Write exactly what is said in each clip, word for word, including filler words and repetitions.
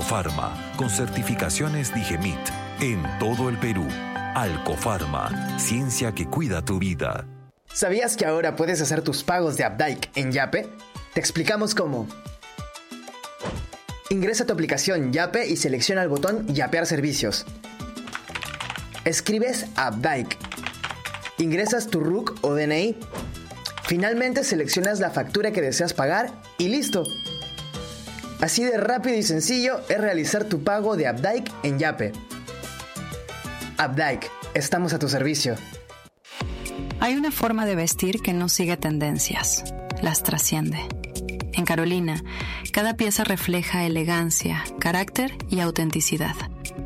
Alcofarma, con certificaciones Digemit en todo el Perú. Alcofarma, ciencia que cuida tu vida. ¿Sabías que ahora puedes hacer tus pagos de Apdike en Yape? Te explicamos cómo. Ingresa a tu aplicación Yape y selecciona el botón Yapear servicios. Escribes Apdike. Ingresas tu R U C o D N I. Finalmente seleccionas la factura que deseas pagar y listo. Así de rápido y sencillo es realizar tu pago de Apdike en Yape. Apdike, estamos a tu servicio. Hay una forma de vestir que no sigue tendencias, las trasciende. En Carolina, cada pieza refleja elegancia, carácter y autenticidad.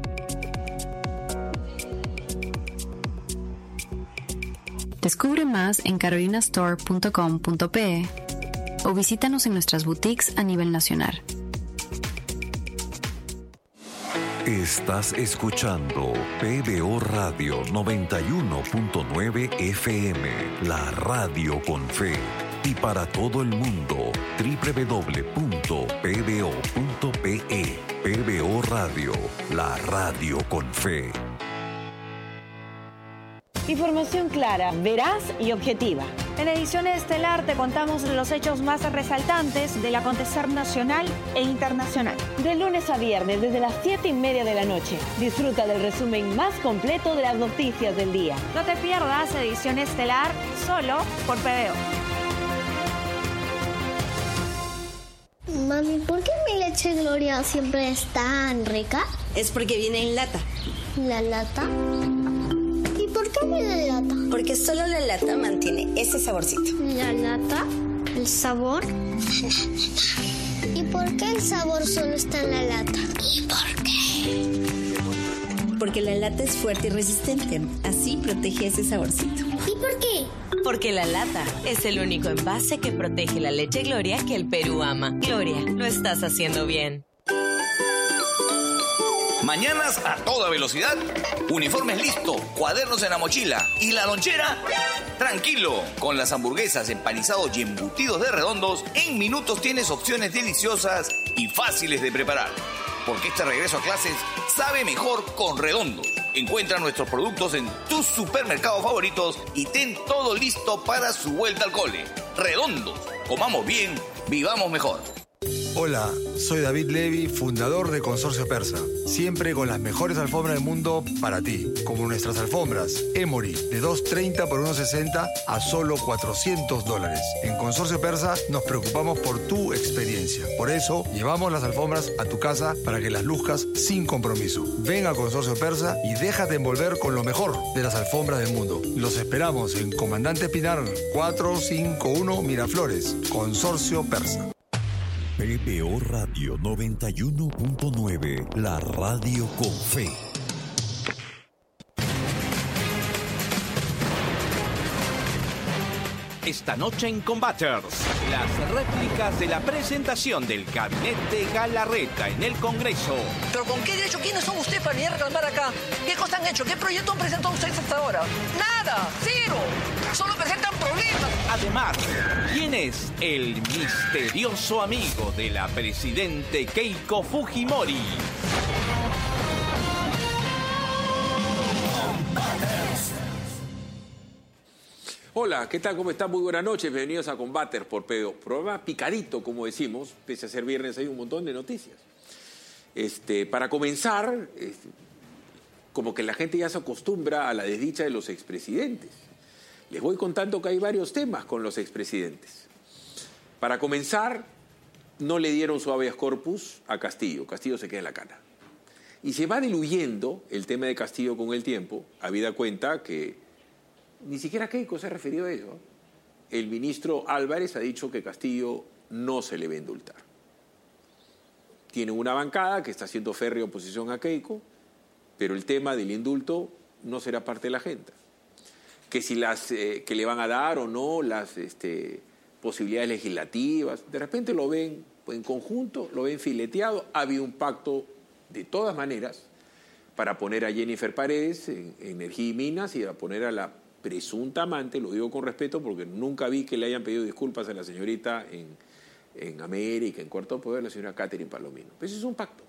Descubre más en carolina store punto com punto pe o visítanos en nuestras boutiques a nivel nacional. Estás escuchando P B O Radio noventa y uno punto nueve F M, la radio con fe. Y para todo el mundo, doble u doble u doble u punto p b o punto p e. P B O Radio, la radio con fe. Información clara, veraz y objetiva. En Edición Estelar te contamos los hechos más resaltantes del acontecer nacional e internacional. De lunes a viernes, desde las siete y media de la noche. Disfruta del resumen más completo de las noticias del día. No te pierdas Edición Estelar solo por P B O. Mami, ¿por qué mi leche Gloria siempre es tan rica? Es porque viene en lata. ¿La lata? ¿Y por qué viene en lata? Porque solo la lata mantiene ese saborcito. ¿La lata? ¿El sabor? ¿Y por qué el sabor solo está en la lata? ¿Y por qué? Porque la lata es fuerte y resistente. Así protege ese saborcito. ¿Y por qué? Porque la lata es el único envase que protege la leche Gloria que el Perú ama. Gloria, lo estás haciendo bien. Mañanas a toda velocidad, uniformes listo, cuadernos en la mochila y la lonchera. Tranquilo, con las hamburguesas, empanizados y embutidos de Redondos, en minutos tienes opciones deliciosas y fáciles de preparar. Porque este regreso a clases sabe mejor con Redondos. Encuentra nuestros productos en tus supermercados favoritos y ten todo listo para su vuelta al cole. Redondos, comamos bien, vivamos mejor. Hola, soy David Levy, fundador de Consorcio Persa. Siempre con las mejores alfombras del mundo para ti. Como nuestras alfombras Emory, de dos treinta por uno sesenta a solo cuatrocientos dólares. En Consorcio Persa nos preocupamos por tu experiencia. Por eso, llevamos las alfombras a tu casa para que las luzcas sin compromiso. Ven a Consorcio Persa y déjate envolver con lo mejor de las alfombras del mundo. Los esperamos en Comandante Pinar cuatrocientos cincuenta y uno Miraflores. Consorcio Persa. P B O Radio noventa y uno punto nueve, la radio con fe. Esta noche en Combaters, las réplicas de la presentación del gabinete Galarreta en el Congreso. ¿Pero con qué derecho? ¿Quiénes son ustedes para venir a reclamar acá? ¿Qué cosas han hecho? ¿Qué proyecto han presentado ustedes hasta ahora? ¡Nada! ¡Cero! ¡Solo presentan problemas! Además, ¿quién es el misterioso amigo de la presidente Keiko Fujimori? Hola, ¿qué tal? ¿Cómo están? Muy buenas noches. Bienvenidos a Combaters por P B O. Programa picadito, como decimos, pese a ser viernes hay un montón de noticias. Este, para comenzar, este, como que la gente ya se acostumbra a la desdicha de los expresidentes. Les voy contando que hay varios temas con los expresidentes. Para comenzar, no le dieron su habeas corpus a Castillo. Castillo se queda en la cana. Y se va diluyendo el tema de Castillo con el tiempo, habida cuenta que ni siquiera Keiko se ha referido a eso. El ministro Álvarez ha dicho que Castillo no se le va a indultar. Tiene una bancada que está haciendo férrea oposición a Keiko, pero el tema del indulto no será parte de la agenda. Que si las eh, que le van a dar o no las este, posibilidades legislativas, de repente lo ven en conjunto, lo ven fileteado. Ha habido un pacto de todas maneras para poner a Jennifer Paredes en, en Energía y Minas y a poner a la presunta amante, lo digo con respeto porque nunca vi que le hayan pedido disculpas a la señorita en, en América, en Cuarto Poder, la señora Catherine Palomino. Pues eso es un pacto.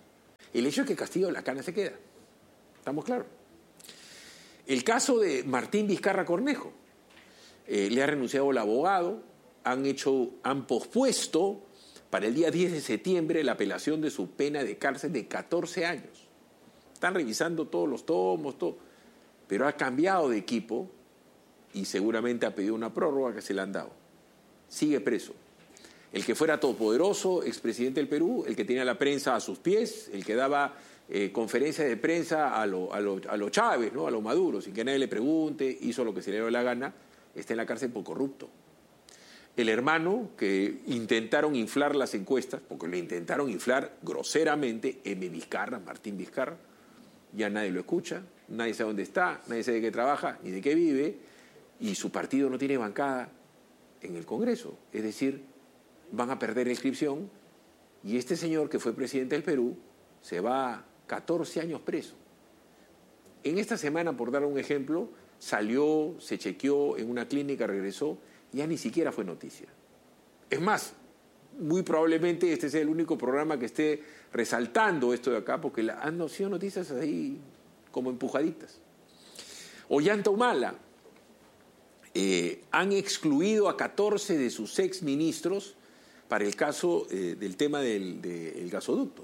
El hecho es que Castillo la cana se queda. ¿Estamos claros? El caso de Martín Vizcarra Cornejo. Eh, le ha renunciado el abogado, han, hecho, han pospuesto para el día diez de septiembre la apelación de su pena de cárcel de catorce años. Están revisando todos los tomos, todo, pero ha cambiado de equipo y seguramente ha pedido una prórroga que se le han dado. Sigue preso. El que fuera todopoderoso, expresidente del Perú, el que tenía la prensa a sus pies, el que daba eh, conferencias de prensa a los a lo, a lo Chávez, ¿no? A los Maduro, sin que nadie le pregunte, hizo lo que se le dio la gana, está en la cárcel por corrupto. El hermano, que intentaron inflar las encuestas, porque lo intentaron inflar groseramente, M. Vizcarra, Martín Vizcarra, ya nadie lo escucha, nadie sabe dónde está, nadie sabe de qué trabaja, ni de qué vive, y su partido no tiene bancada en el Congreso. Es decir, van a perder la inscripción y este señor que fue presidente del Perú se va catorce años preso. En esta semana, por dar un ejemplo, salió, se chequeó en una clínica, regresó, ya ni siquiera fue noticia. Es más, muy probablemente este sea el único programa que esté resaltando esto de acá, porque la, han sido noticias ahí como empujaditas. Ollanta Humala, eh, han excluido a catorce de sus exministros para el caso eh, del tema del, del gasoducto.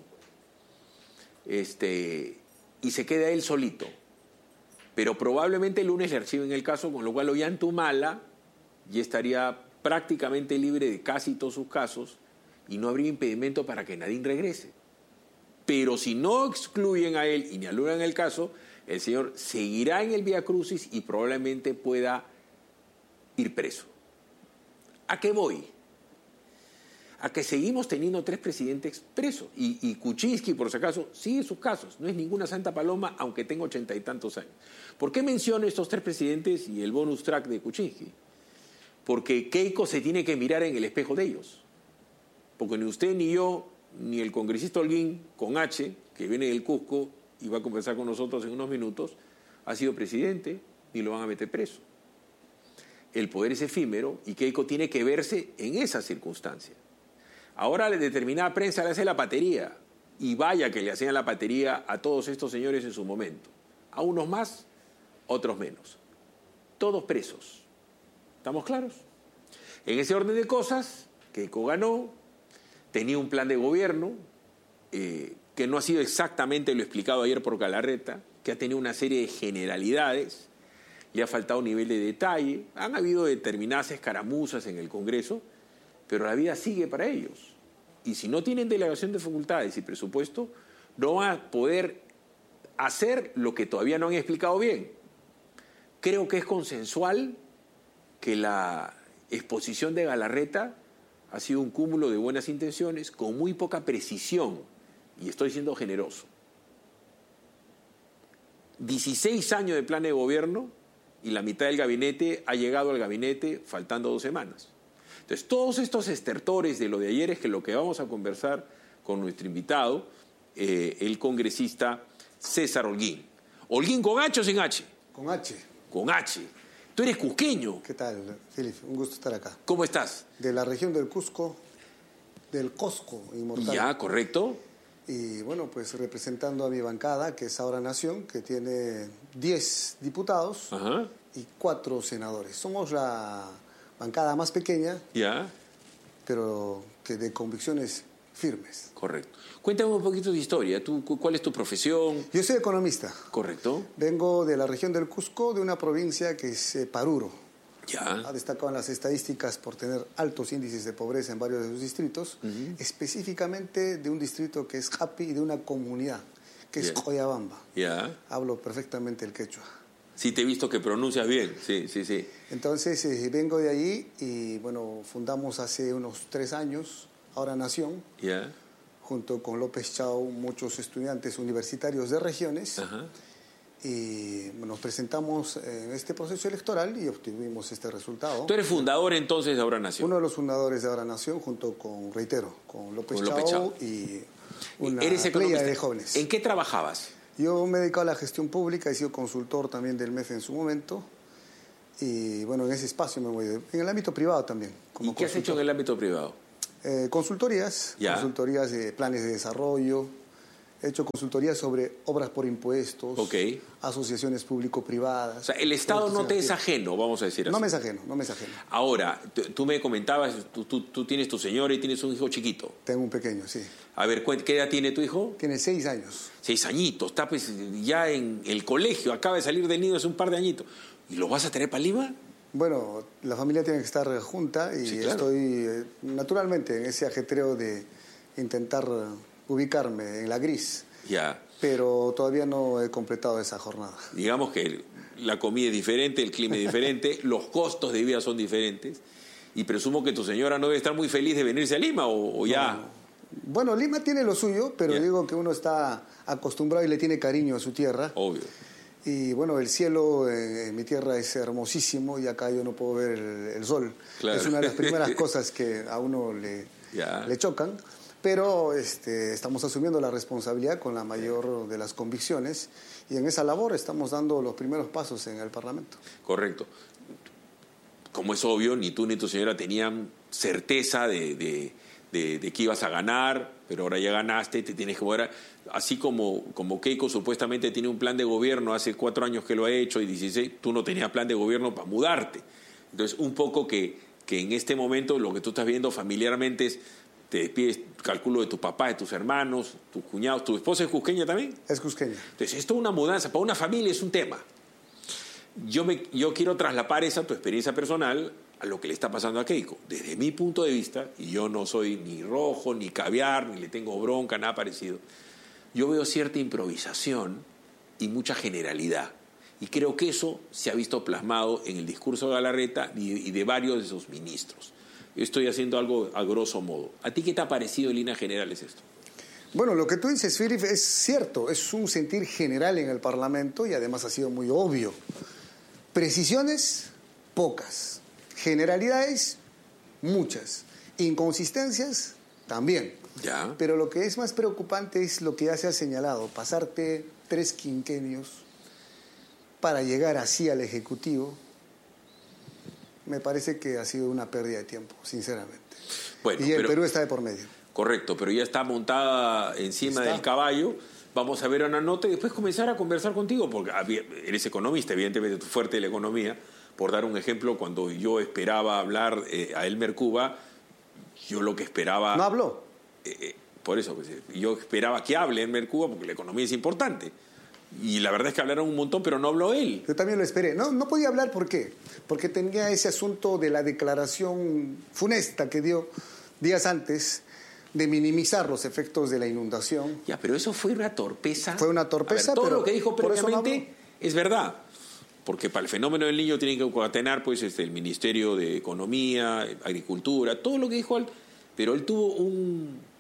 Este, y se queda él solito. Pero probablemente el lunes le archiven el caso, con lo cual Ollanta Humala ya estaría prácticamente libre de casi todos sus casos y no habría impedimento para que Nadine regrese. Pero si no excluyen a él y ni anulan el caso, el señor seguirá en el Vía Crucis y probablemente pueda ir preso. ¿A qué voy? A que seguimos teniendo tres presidentes presos. Y, y Kuczynski, por si acaso, sigue sus casos. No es ninguna santa paloma, aunque tenga ochenta y tantos años. ¿Por qué menciono estos tres presidentes y el bonus track de Kuczynski? Porque Keiko se tiene que mirar en el espejo de ellos. Porque ni usted, ni yo, ni el congresista Holguín, con H, que viene del Cusco y va a conversar con nosotros en unos minutos, ha sido presidente ni lo van a meter preso. El poder es efímero y Keiko tiene que verse en esa circunstancia. Ahora la determinada prensa le hace la patería, y vaya que le hacían la patería a todos estos señores en su momento. A unos más, otros menos. Todos presos. ¿Estamos claros? En ese orden de cosas, Keiko ganó, tenía un plan de gobierno eh, que no ha sido exactamente lo explicado ayer por Galarreta, que ha tenido una serie de generalidades, le ha faltado nivel de detalle, han habido determinadas escaramuzas en el Congreso, pero la vida sigue para ellos. Y si no tienen delegación de facultades y presupuesto, no van a poder hacer lo que todavía no han explicado bien. Creo que es consensual que la exposición de Galarreta ha sido un cúmulo de buenas intenciones con muy poca precisión, y estoy siendo generoso. dieciséis años de plan de gobierno y la mitad del gabinete ha llegado al gabinete faltando dos semanas. Entonces, todos estos estertores de lo de ayer es que lo que vamos a conversar con nuestro invitado, eh, el congresista César Holguín. ¿Holguín con H o sin H? Con H. Con H. Tú eres cusqueño. ¿Qué tal, Felipe? Un gusto estar acá. ¿Cómo estás? De la región del Cusco, del Cosco Inmortal. Ya, correcto. Y bueno, pues representando a mi bancada, que es Ahora Nación, que tiene diez diputados. Ajá. Y cuatro senadores. Somos la bancada más pequeña, ya, pero que de convicciones firmes. Correcto. Cuéntame un poquito de historia. ¿Tú, ¿Cuál es tu profesión? Yo soy economista. Correcto. Vengo de la región del Cusco, de una provincia que es eh, Paruro. Ya. Ha destacado en las estadísticas por tener altos índices de pobreza en varios de sus distritos, uh-huh. específicamente de un distrito que es Hapi y de una comunidad que es yeah. Coyabamba. Ya. Hablo perfectamente el quechua. Sí, te he visto que pronuncias bien, sí, sí, sí. Entonces, eh, vengo de ahí y, bueno, fundamos hace unos tres años Ahora Nación, yeah. junto con López Chau, muchos estudiantes universitarios de regiones, uh-huh. y bueno, nos presentamos en este proceso electoral y obtuvimos este resultado. ¿Tú eres fundador entonces de Ahora Nación? Uno de los fundadores de Ahora Nación, junto con, reitero, con López, con López Chau, Chau y una playa de jóvenes. ¿En qué trabajabas? Yo me he dedicado a la gestión pública, he sido consultor también del M E F en su momento, y bueno, en ese espacio me voy, en el ámbito privado también. Como ¿Y qué has hecho en el ámbito privado? Eh, consultorías, ¿Ya? consultorías de planes de desarrollo, He hecho consultoría sobre obras por impuestos, okay. asociaciones público-privadas. O sea, el Estado no te es ajeno, vamos a decir así. No me es ajeno, no me es ajeno. Ahora, tú me comentabas, tú, tú, tú tienes tu señora y tienes un hijo chiquito. Tengo un pequeño, sí. A ver, ¿qué edad tiene tu hijo? Tiene seis años. Seis añitos, está pues ya en el colegio, acaba de salir del nido hace un par de añitos. ¿Y lo vas a tener para Lima? Bueno, la familia tiene que estar junta y sí, claro. estoy eh, naturalmente en ese ajetreo de intentar ubicarme en la gris. Ya. Pero todavía no he completado esa jornada. Digamos que la comida es diferente, el clima es diferente, los costos de vida son diferentes y presumo que tu señora no debe estar muy feliz de venirse a Lima o, o ya... No. Bueno, Lima tiene lo suyo, pero ya. digo que uno está acostumbrado y le tiene cariño a su tierra. Obvio. Y bueno, el cielo en, en mi tierra es hermosísimo y acá yo no puedo ver el, el sol. Claro. Es una de las primeras cosas que a uno le, le chocan. Pero este, estamos asumiendo la responsabilidad con la mayor de las convicciones y en esa labor estamos dando los primeros pasos en el Parlamento. Correcto. Como es obvio, ni tú ni tu señora tenían certeza de, de, de, de que ibas a ganar, pero ahora ya ganaste, te tienes que mover. Así como, como Keiko supuestamente tiene un plan de gobierno, hace cuatro años que lo ha hecho y dieciséis, tú no tenías plan de gobierno para mudarte. Entonces, un poco que, que en este momento lo que tú estás viendo familiarmente es... Te despides, calculo, de tu papá, de tus hermanos, tus cuñados. ¿Tu esposa es cusqueña también? Es cusqueña. Entonces, esto es una mudanza. Para una familia es un tema. Yo, me, yo quiero traslapar esa tu experiencia personal a lo que le está pasando a Keiko. Desde mi punto de vista, y yo no soy ni rojo, ni caviar, ni le tengo bronca, nada parecido, yo veo cierta improvisación y mucha generalidad. Y creo que eso se ha visto plasmado en el discurso de Galarreta y de varios de sus ministros. Estoy haciendo algo a grosso modo. ¿A ti qué te ha parecido en líneas generales esto? Bueno, lo que tú dices, Firif, es cierto. Es un sentir general en el Parlamento y además ha sido muy obvio. Precisiones, pocas. Generalidades, muchas. Inconsistencias, también. Ya. Pero lo que es más preocupante es lo que ya se ha señalado. Pasarte tres quinquenios para llegar así al Ejecutivo. Me parece que ha sido una pérdida de tiempo, sinceramente. Bueno, y el pero, Perú está de por medio. Correcto, pero ya está montada encima está. del caballo. Vamos a ver una nota y después comenzar a conversar contigo, porque eres economista, evidentemente tu fuerte de la economía. Por dar un ejemplo, cuando yo esperaba hablar eh, a Elmer Cuba, yo lo que esperaba... ¿No habló? Eh, eh, por eso, pues, yo esperaba que hable Elmer Cuba, porque la economía es importante. Y la verdad es que hablaron un montón, pero no habló él. Yo también lo esperé. No, no podía hablar, ¿por qué? Porque tenía ese asunto de la declaración funesta que dio días antes de minimizar los efectos de la inundación. Ya, pero eso fue una torpeza. Fue una torpeza, a ver, todo pero lo que dijo previamente no es verdad. Porque para el fenómeno del Niño tienen que concatenar pues, este, el Ministerio de Economía, Agricultura, todo lo que dijo él. Pero él tuvo un...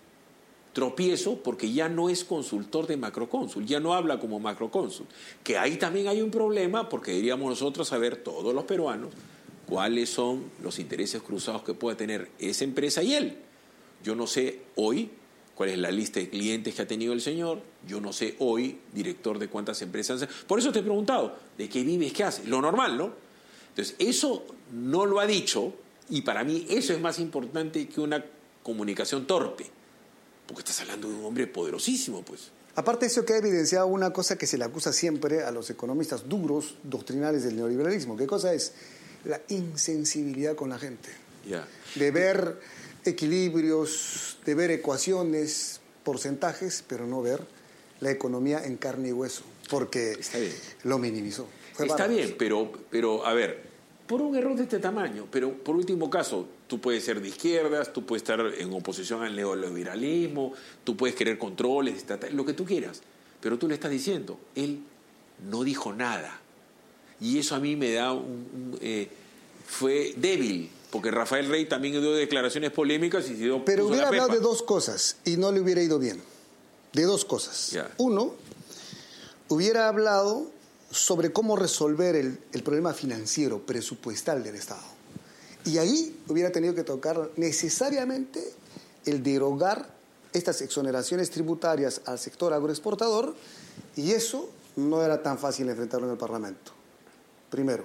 tropiezo porque ya no es consultor de macrocónsul, ya no habla como macrocónsul. Que ahí también hay un problema porque deberíamos nosotros saber, todos los peruanos, cuáles son los intereses cruzados que pueda tener esa empresa y él. Yo no sé hoy cuál es la lista de clientes que ha tenido el señor, yo no sé hoy, director, de cuántas empresas... Por eso te he preguntado, ¿de qué vives, qué haces? Lo normal, ¿no? Entonces, eso no lo ha dicho y para mí eso es más importante que una comunicación torpe. Porque estás hablando de un hombre poderosísimo, pues. Aparte de eso, que ha evidenciado una cosa que se le acusa siempre a los economistas duros, doctrinales del neoliberalismo. ¿Qué cosa es? La insensibilidad con la gente. Yeah. De ver equilibrios, de ver ecuaciones, porcentajes, pero no ver la economía en carne y hueso. Porque lo minimizó. Fue Está bárbaro. bien, pero, pero, a ver, por un error de este tamaño, pero por último caso... Tú puedes ser de izquierdas, tú puedes estar en oposición al neoliberalismo, tú puedes querer controles, estatales, lo que tú quieras. Pero tú le estás diciendo, él no dijo nada. Y eso a mí me da un... un eh, fue débil, porque Rafael Rey también dio declaraciones polémicas y se dio... Pero hubiera la hablado pepa. de dos cosas y no le hubiera ido bien. De dos cosas. Ya. Uno, hubiera hablado sobre cómo resolver el, el problema financiero, presupuestal del Estado. Y ahí hubiera tenido que tocar necesariamente el derogar estas exoneraciones tributarias al sector agroexportador, y eso no era tan fácil enfrentarlo en el Parlamento. Primero.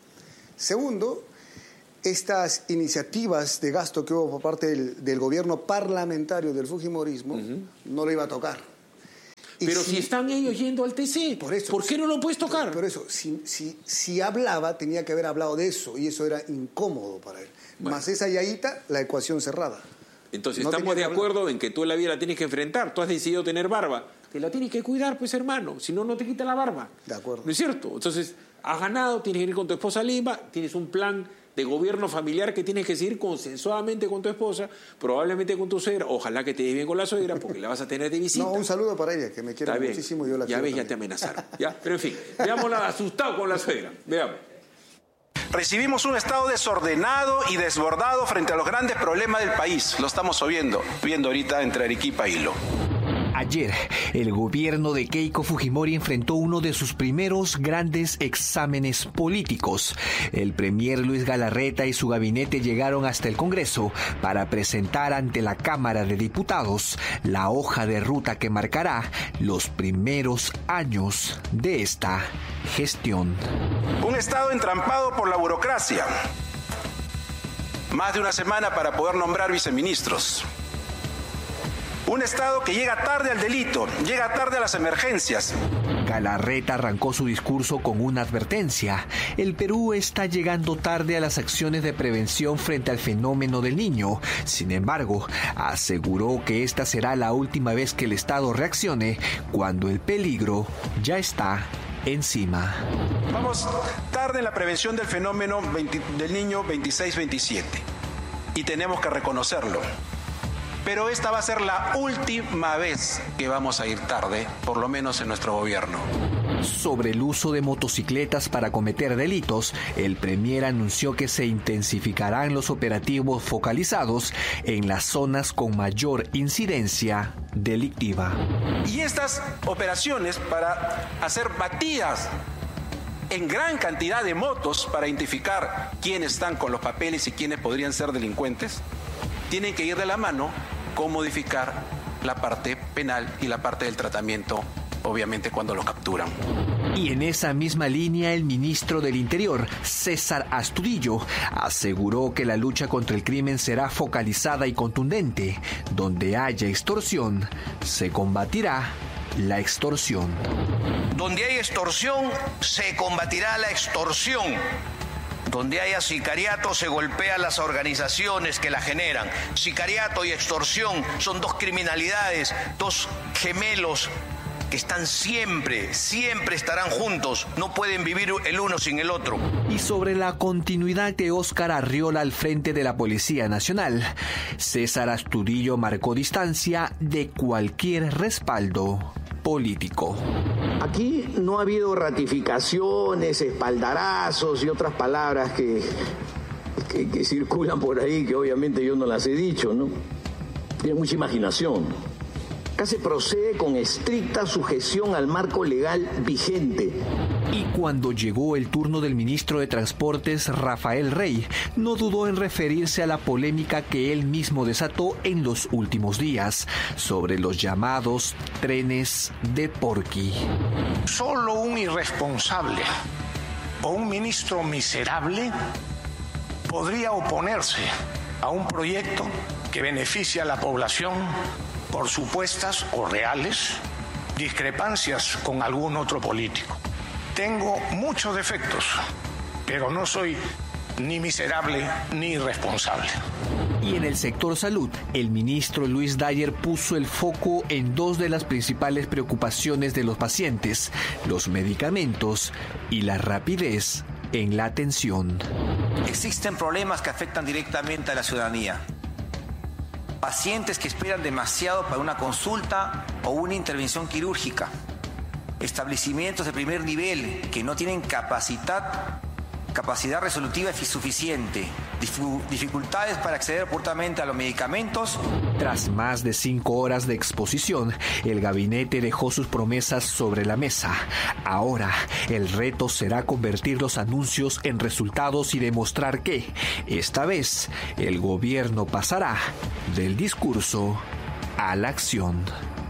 Segundo, estas iniciativas de gasto que hubo por parte del, del gobierno parlamentario del fujimorismo, uh-huh. no lo iba a tocar. Pero si, si están ellos yendo al T C, por, eso, ¿por qué no lo puedes tocar? Por eso, si, si, si hablaba, tenía que haber hablado de eso, y eso era incómodo para él. Bueno. Más esa yayita, la ecuación cerrada. Entonces, no estamos de acuerdo en que tú en la vida la tienes que enfrentar. Tú has decidido tener barba. Te la tienes que cuidar, pues, hermano. Si no, no te quita la barba. De acuerdo. ¿No es cierto? Entonces, has ganado, tienes que ir con tu esposa a Lima, tienes un plan de gobierno familiar que tienes que seguir consensuadamente con tu esposa, probablemente con tu suegra. Ojalá que te des bien con la suegra, porque la vas a tener de visita. No, un saludo para ella, que me quiere Está muchísimo. Bien. Y yo la ya ves, también. ya te amenazaron. ¿Ya? Pero en fin, veámosla asustado con la suegra. Veamos. Recibimos un Estado desordenado y desbordado frente a los grandes problemas del país. Lo estamos viendo, viendo ahorita entre Arequipa y Hilo. Ayer, el gobierno de Keiko Fujimori enfrentó uno de sus primeros grandes exámenes políticos. El premier Luis Galarreta y su gabinete llegaron hasta el Congreso para presentar ante la Cámara de Diputados la hoja de ruta que marcará los primeros años de esta gestión. Un Estado entrampado por la burocracia. Más de una semana para poder nombrar viceministros. Un Estado que llega tarde al delito, llega tarde a las emergencias. Galarreta arrancó su discurso con una advertencia. El Perú está llegando tarde a las acciones de prevención frente al fenómeno del Niño. Sin embargo, aseguró que esta será la última vez que el Estado reaccione cuando el peligro ya está encima. Vamos tarde en la prevención del fenómeno veinte, del Niño veintiséis veintisiete. Y tenemos que reconocerlo. Pero esta va a ser la última vez que vamos a ir tarde, por lo menos en nuestro gobierno. Sobre el uso de motocicletas para cometer delitos, el premier anunció que se intensificarán los operativos focalizados en las zonas con mayor incidencia delictiva. Y estas operaciones para hacer batidas en gran cantidad de motos para identificar quiénes están con los papeles y quiénes podrían ser delincuentes, tienen que ir de la mano con modificar la parte penal y la parte del tratamiento, obviamente cuando lo capturan. Y en esa misma línea, el ministro del Interior, César Astudillo, aseguró que la lucha contra el crimen será focalizada y contundente. Donde haya extorsión, se combatirá la extorsión. Donde hay extorsión, se combatirá la extorsión. Donde haya sicariato, se golpea las organizaciones que la generan. Sicariato y extorsión son dos criminalidades, dos gemelos que están siempre, siempre estarán juntos. No pueden vivir el uno sin el otro. Y sobre la continuidad de Óscar Arriola al frente de la Policía Nacional, César Astudillo marcó distancia de cualquier respaldo político. Aquí no ha habido ratificaciones, espaldarazos y otras palabras que, que, que circulan por ahí, que obviamente yo no las he dicho, ¿no? Tiene mucha imaginación. Acá se procede con estricta sujeción al marco legal vigente. Y cuando llegó el turno del ministro de Transportes, Rafael Rey, no dudó en referirse a la polémica que él mismo desató en los últimos días sobre los llamados trenes de Porqui. Solo un irresponsable o un ministro miserable podría oponerse a un proyecto que beneficia a la población por supuestas o reales discrepancias con algún otro político. Tengo muchos defectos, pero no soy ni miserable ni irresponsable. Y en el sector salud, el ministro Luis Dyer puso el foco en dos de las principales preocupaciones de los pacientes: los medicamentos y la rapidez en la atención. Existen problemas que afectan directamente a la ciudadanía. Pacientes que esperan demasiado para una consulta o una intervención quirúrgica. Establecimientos de primer nivel que no tienen capacidad, capacidad resolutiva suficiente. Dificultades para acceder oportunamente a los medicamentos. Tras más de cinco horas de exposición, el gabinete dejó sus promesas sobre la mesa. Ahora, el reto será convertir los anuncios en resultados y demostrar que, esta vez, el gobierno pasará del discurso a la acción.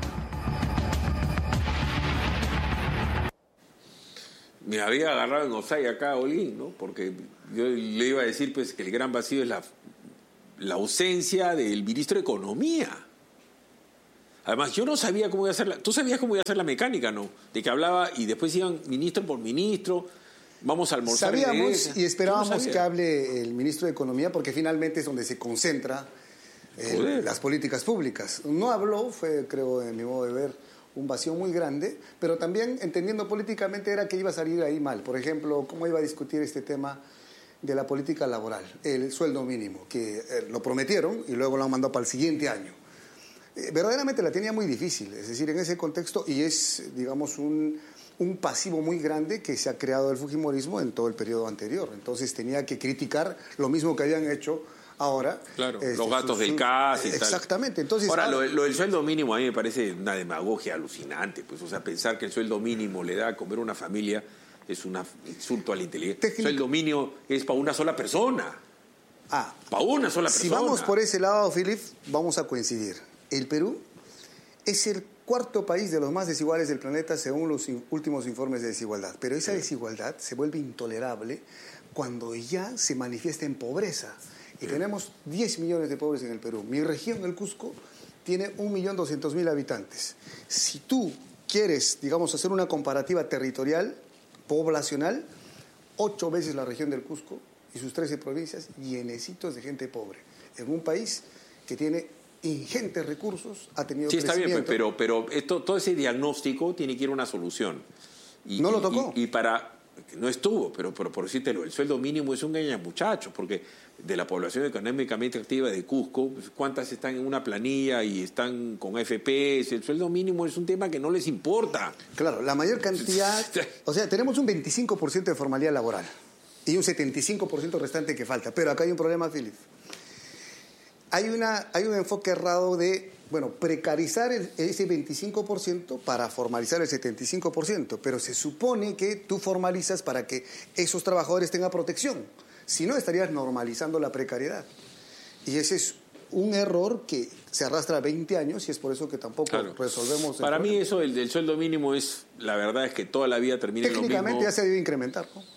Me había agarrado en Osaya acá, Olín, ¿no? Porque yo le iba a decir pues que el gran vacío es la, la ausencia del ministro de Economía. Además, yo no sabía cómo iba a hacer la... Tú sabías cómo iba a ser la mecánica, ¿no? De que hablaba y después iban ministro por ministro, vamos a almorzar. Sabíamos y esperábamos no que hable el ministro de Economía porque finalmente es donde se concentra el, las políticas públicas. No habló, fue, creo, en mi modo de ver, un vacío muy grande, pero también entendiendo políticamente era que iba a salir ahí mal. Por ejemplo, cómo iba a discutir este tema de la política laboral, el sueldo mínimo, que eh, lo prometieron y luego lo han mandado para el siguiente año. Eh, verdaderamente la tenía muy difícil, es decir, en ese contexto, y es, digamos, un, un pasivo muy grande que se ha creado el fujimorismo en todo el periodo anterior. Entonces tenía que criticar lo mismo que habían hecho ahora. Claro, este, los gatos su, del C A S y exactamente. tal. Exactamente. Entonces, ahora, ahora lo, lo del sueldo mínimo a mí me parece una demagogia alucinante, pues, o sea, pensar que el sueldo mínimo le da a comer a una familia es un insulto a la inteligencia. El sueldo mínimo es para una sola persona. Ah, para una sola persona. Si vamos por ese lado, Philip, vamos a coincidir. El Perú es el cuarto país de los más desiguales del planeta según los últimos informes de desigualdad. Pero esa desigualdad se vuelve intolerable cuando ya se manifiesta en pobreza. Y tenemos diez millones de pobres en el Perú. Mi región, el Cusco, tiene un millón doscientos mil habitantes. Si tú quieres, digamos, hacer una comparativa territorial, poblacional, ocho veces la región del Cusco y sus trece provincias llenecitos de gente pobre. En un país que tiene ingentes recursos, ha tenido sí, está crecimiento. bien, pero, pero esto, todo ese diagnóstico tiene que ir a una solución. Y, no lo y, tocó. Y, y para... No estuvo, pero, pero por decírtelo, el sueldo mínimo es un engaña muchachos, porque de la población económicamente activa de Cusco, ¿cuántas están en una planilla y están con A F P s? El sueldo mínimo es un tema que no les importa. Claro, la mayor cantidad... O sea, tenemos un veinticinco por ciento de formalidad laboral y un setenta y cinco por ciento restante que falta. Pero acá hay un problema, Philip. Hay, una, hay un enfoque errado de, bueno, precarizar el, ese veinticinco por ciento para formalizar el setenta y cinco por ciento, pero se supone que tú formalizas para que esos trabajadores tengan protección. Si no, estarías normalizando la precariedad. Y ese es un error que se arrastra veinte años y es por eso que tampoco claro. resolvemos el Para problema. mí eso, el del sueldo mínimo, es la verdad es que toda la vida termina en lo mismo. Técnicamente ya se debe incrementar, ¿no?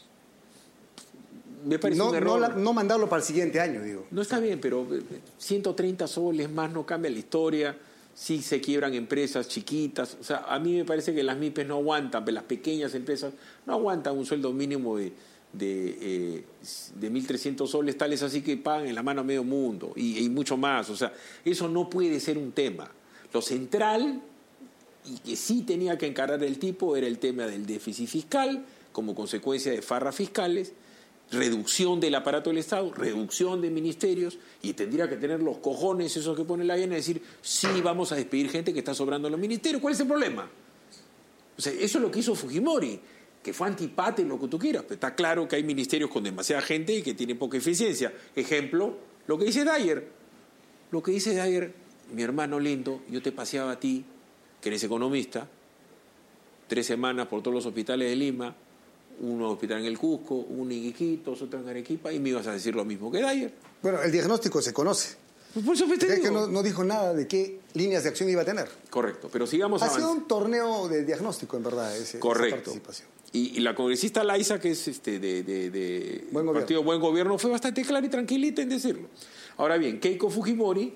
Me parece no, un error. No, la, no mandarlo para el siguiente año, digo. No está bien, pero ciento treinta soles más no cambia la historia. Sí se quiebran empresas chiquitas. O sea, a mí me parece que las M I P E S no aguantan, las pequeñas empresas no aguantan un sueldo mínimo de, de, eh, de mil trescientos soles, tales así que pagan en la mano a medio mundo y, y mucho más. O sea, eso no puede ser un tema. Lo central, y que sí tenía que encarar el tipo, era el tema del déficit fiscal como consecuencia de farras fiscales, reducción del aparato del Estado, reducción de ministerios, y tendría que tener los cojones esos que pone la N, decir, sí, vamos a despedir gente que está sobrando en los ministerios. ¿Cuál es el problema? O sea, eso es lo que hizo Fujimori, que fue antipate, lo que tú quieras, pero está claro que hay ministerios con demasiada gente y que tienen poca eficiencia. Ejemplo, lo que dice Dyer. Lo que dice Dyer, mi hermano lindo, yo te paseaba a ti, que eres economista, tres semanas por todos los hospitales de Lima, uno hospital en el Cusco, uno en Iquitos, otro en Arequipa, y me ibas a decir lo mismo que Dyer. Bueno, el diagnóstico se conoce. Pues por eso te es digo. que no, no dijo nada de qué líneas de acción iba a tener. Correcto, pero sigamos ha avanzando. Ha sido un torneo de diagnóstico, en verdad, ese, Correcto. esa participación. Y, y la congresista Laiza, que es este de, de, de Buen Partido Buen Gobierno, fue bastante clara y tranquilita en decirlo. Ahora bien, Keiko Fujimori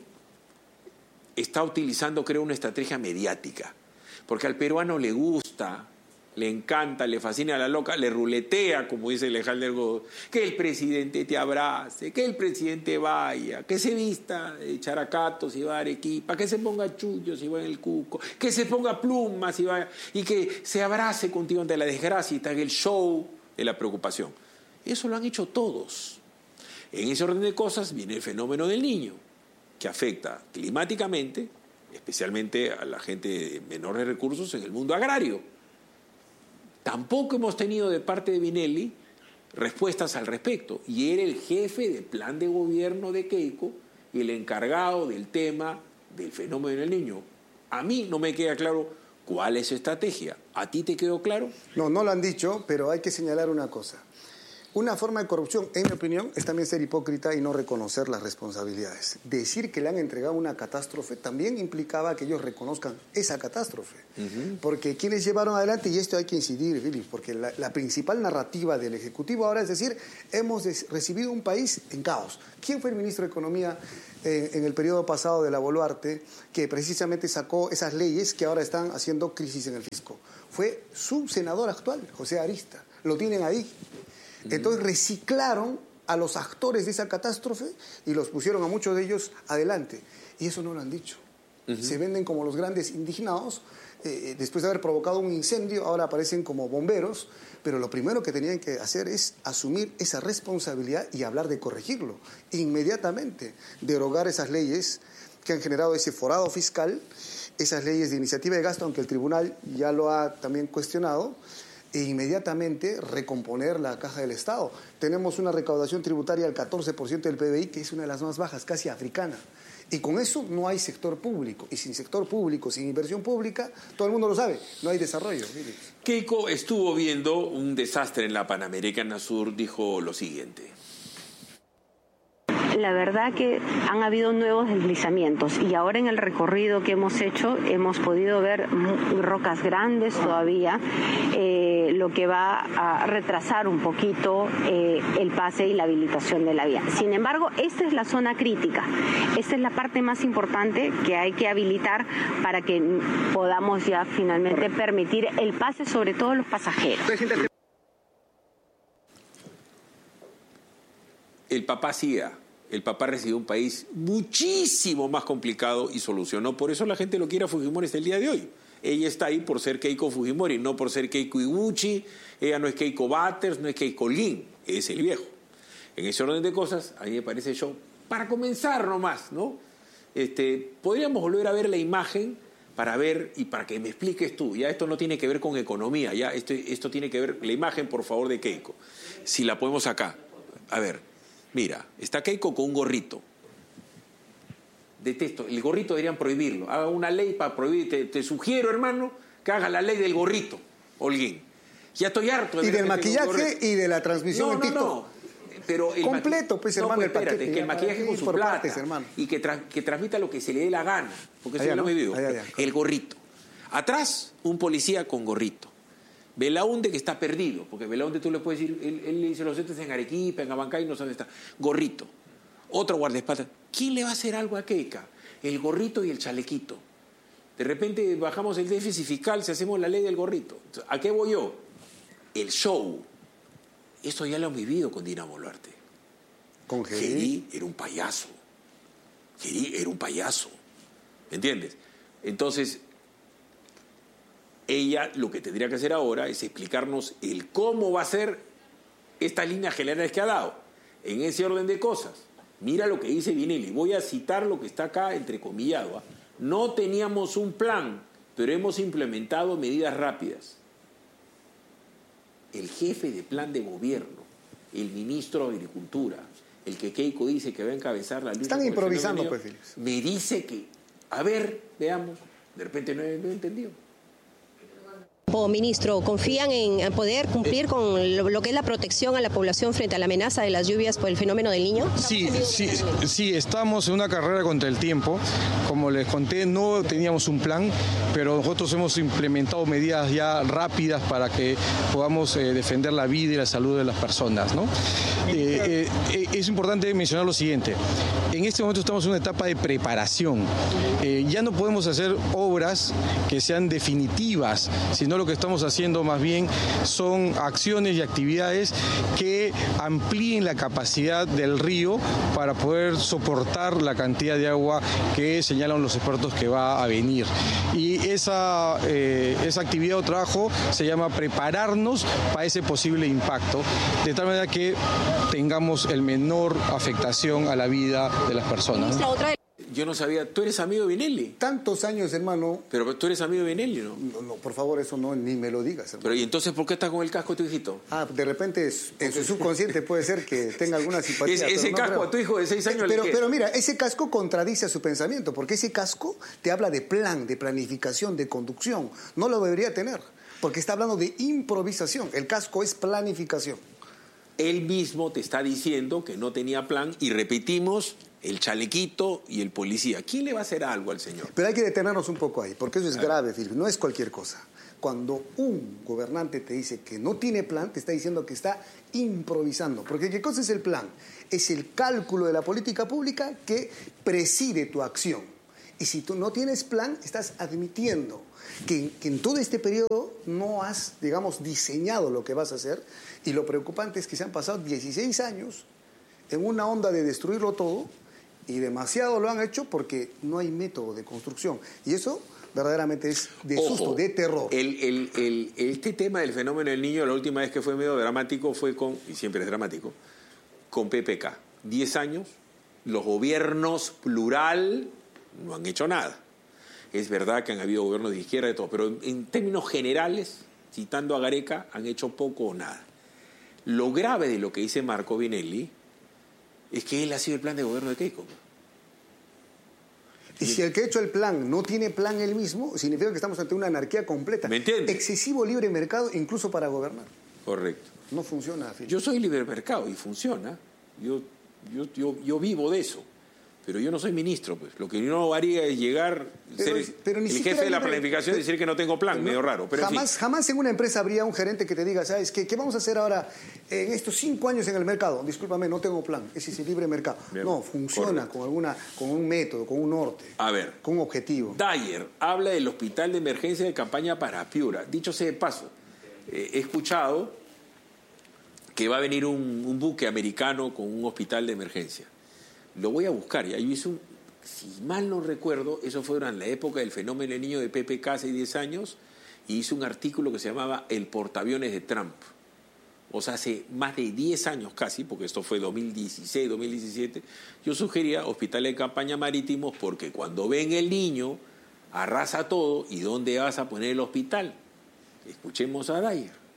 está utilizando, creo, una estrategia mediática, porque al peruano le gusta, le encanta, le fascina a la loca, le ruletea, como dice Alejandro Godó, que el presidente te abrace, que el presidente vaya, que se vista de characato si va a Arequipa, que se ponga chullo si va en el Cusco, que se ponga plumas si va, y que se abrace contigo ante la desgracia y te haga el show de la preocupación. Eso lo han hecho todos. En ese orden de cosas viene el fenómeno del Niño, que afecta climáticamente, especialmente a la gente de menores recursos en el mundo agrario. Tampoco hemos tenido de parte de Vinelli respuestas al respecto. Y era el jefe del plan de gobierno de Keiko y el encargado del tema del fenómeno del Niño. A mí no me queda claro cuál es su estrategia. ¿A ti te quedó claro? No, no lo han dicho, pero hay que señalar una cosa. Una forma de corrupción, en mi opinión, es también ser hipócrita y no reconocer las responsabilidades. Decir que le han entregado una catástrofe también implicaba que ellos reconozcan esa catástrofe. Uh-huh. Porque quienes llevaron adelante, y esto hay que incidir, Philip, porque la, la principal narrativa del Ejecutivo ahora es decir, hemos des- recibido un país en caos. ¿Quién fue el ministro de Economía eh, en el periodo pasado de la Boluarte que precisamente sacó esas leyes que ahora están haciendo crisis en el fisco? Fue su senador actual, José Arista. Lo tienen ahí. Entonces reciclaron a los actores de esa catástrofe y los pusieron a muchos de ellos adelante. Y eso no lo han dicho. Uh-huh. Se venden como los grandes indignados. Eh, después de haber provocado un incendio, ahora aparecen como bomberos. Pero lo primero que tenían que hacer es asumir esa responsabilidad y hablar de corregirlo. Inmediatamente derogar esas leyes que han generado ese forado fiscal, esas leyes de iniciativa de gasto, aunque el tribunal ya lo ha también cuestionado, e inmediatamente recomponer la caja del Estado. Tenemos una recaudación tributaria del catorce por ciento del P B I, que es una de las más bajas, casi africana. Y con eso no hay sector público. Y sin sector público, sin inversión pública, todo el mundo lo sabe, no hay desarrollo. Keiko estuvo viendo un desastre en la Panamericana Sur, dijo lo siguiente. La verdad que han habido nuevos deslizamientos y ahora en el recorrido que hemos hecho hemos podido ver rocas grandes todavía, eh, lo que va a retrasar un poquito eh, el pase y la habilitación de la vía. Sin embargo, esta es la zona crítica, esta es la parte más importante que hay que habilitar para que podamos ya finalmente permitir el pase, sobre todo los pasajeros. El papá siga. El papá recibió un país muchísimo más complicado y solucionó. Por eso la gente lo quiere a Fujimori hasta el día de hoy. Ella está ahí por ser Keiko Fujimori, no por ser Keiko Iguchi. Ella no es Keiko Batters, no es Keiko Lin, es el viejo. En ese orden de cosas, a mí me parece yo, para comenzar nomás, ¿no? Este, podríamos volver a ver la imagen para ver y para que me expliques tú. Ya esto no tiene que ver con economía, ya esto, esto tiene que ver, la imagen, por favor, de Keiko. Si la ponemos acá. A ver. Mira, está Keiko con un gorrito. Detesto, el gorrito deberían prohibirlo. Haga una ley para prohibir. Te, te sugiero, hermano, que haga la ley del gorrito, Holguín. Ya estoy harto de Y del maquillaje y de la transmisión no, en no, TikTok. No, pero el completo, pues, hermano, no, pues, espérate, el paquete. que el maquillaje con su plata. Partes, hermano. Y que, tra que transmita lo que se le dé la gana. Porque eso allá, ya lo ¿no? he vivido. Allá, allá. El gorrito. Atrás, un policía con gorrito. Belaunde que está perdido, porque Belaunde tú le puedes decir, él, él le dice los entes en Arequipa, en Abancay, no sabe dónde está. Gorrito. Otro guardaespaldas. ¿Quién le va a hacer algo a Keika? El gorrito y el chalequito. De repente bajamos el déficit fiscal si hacemos la ley del gorrito. ¿A qué voy yo? El show. Esto ya lo hemos vivido con Dina Boluarte. Con Gerí. Gerí era un payaso. Gerí era un payaso. ¿Me entiendes? Entonces, ella lo que tendría que hacer ahora es explicarnos el cómo va a ser estas líneas generales que ha dado. En ese orden de cosas. Mira lo que dice Vinelli. Voy a citar lo que está acá entrecomillado. ¿eh? No teníamos un plan, pero hemos implementado medidas rápidas. El jefe de plan de gobierno, el ministro de Agricultura, el que Keiko dice que va a encabezar la lucha. Están improvisando, pues, Félix. Me dice que, a ver, veamos, de repente no he, no he entendido. O ministro, ¿confían en poder cumplir con lo, lo que es la protección a la población frente a la amenaza de las lluvias por el fenómeno del Niño? Sí, sí, sí, estamos en una carrera contra el tiempo. Como les conté, no teníamos un plan, pero nosotros hemos implementado medidas ya rápidas para que podamos eh, defender la vida y la salud de las personas, ¿no? Eh, eh, es importante mencionar lo siguiente. En este momento estamos en una etapa de preparación. Eh, ya no podemos hacer obras que sean definitivas, sino lo que estamos haciendo más bien son acciones y actividades que amplíen la capacidad del río para poder soportar la cantidad de agua que señalan los expertos que va a venir. Y esa, eh, esa actividad o trabajo se llama prepararnos para ese posible impacto, de tal manera que tengamos el menor afectación a la vida de las personas, ¿no? Yo no sabía, ¿tú eres amigo de Vinelli? Tantos años, hermano. Pero tú eres amigo de Vinelli, ¿no? No, no, por favor, eso no, ni me lo digas, hermano. Pero ¿y entonces por qué estás con el casco de tu hijito? Ah, de repente en su subconsciente puede ser que tenga alguna simpatía. Es, ese no casco creo. a tu hijo de seis años. Pero, ¿le pero mira, ese casco contradice a su pensamiento, porque ese casco te habla de plan, de planificación, de conducción. No lo debería tener, porque está hablando de improvisación. El casco es planificación. Él mismo te está diciendo que no tenía plan y repetimos el chalequito y el policía. ¿Quién le va a hacer algo al señor? Pero hay que detenernos un poco ahí, porque eso es grave, Philip, no es cualquier cosa. Cuando un gobernante te dice que no tiene plan, te está diciendo que está improvisando. Porque ¿qué cosa es el plan? Es el cálculo de la política pública que preside tu acción. Y si tú no tienes plan, estás admitiendo que, que en todo este periodo no has, digamos, diseñado lo que vas a hacer. Y lo preocupante es que se han pasado dieciséis años en una onda de destruirlo todo, y demasiado lo han hecho porque no hay método de construcción. Y eso verdaderamente es de Ojo, susto, de terror. El, el, el, este tema del fenómeno del niño, la última vez que fue medio dramático fue con, y siempre es dramático, con P P K. Diez años, los gobiernos plural no han hecho nada. Es verdad que han habido gobiernos de izquierda y todo, pero en, en términos generales, citando a Gareca, han hecho poco o nada. Lo grave de lo que dice Marco Vinelli es que él ha sido el plan de gobierno de Keiko. Y si el que ha hecho el plan no tiene plan él mismo, significa que estamos ante una anarquía completa. ¿Me entiendes? Excesivo libre mercado, incluso para gobernar. Correcto. No funciona. Philip. Yo soy libre mercado y funciona. Yo, yo, yo, yo vivo de eso. Pero yo no soy ministro, pues. Lo que yo no haría es llegar, pero, ser pero ni el jefe de la libre, planificación y decir que no tengo plan, pero, medio raro. Pero jamás, en fin. jamás en una empresa habría un gerente que te diga, ¿sabes qué? ¿Qué vamos a hacer ahora en estos cinco años en el mercado? Discúlpame, no tengo plan. Ese es el libre mercado. Bien, no, funciona con, alguna, con un método, con un norte. A ver. Con un objetivo. Dyer habla del hospital de emergencia de campaña para Piura. Dicho sea de paso, eh, he escuchado que va a venir un, un buque americano con un hospital de emergencia. Lo voy a buscar. Ya yo hice un... Si mal no recuerdo, eso fue durante la época del fenómeno del niño de P P K hace diez años, y hice un artículo que se llamaba El portaaviones de Trump. O sea, hace más de diez años casi, porque esto fue dos mil dieciséis, dos mil diecisiete, yo sugería hospitales de campaña marítimos porque cuando ven el niño, arrasa todo, ¿y dónde vas a poner el hospital? Escuchemos a Dyer.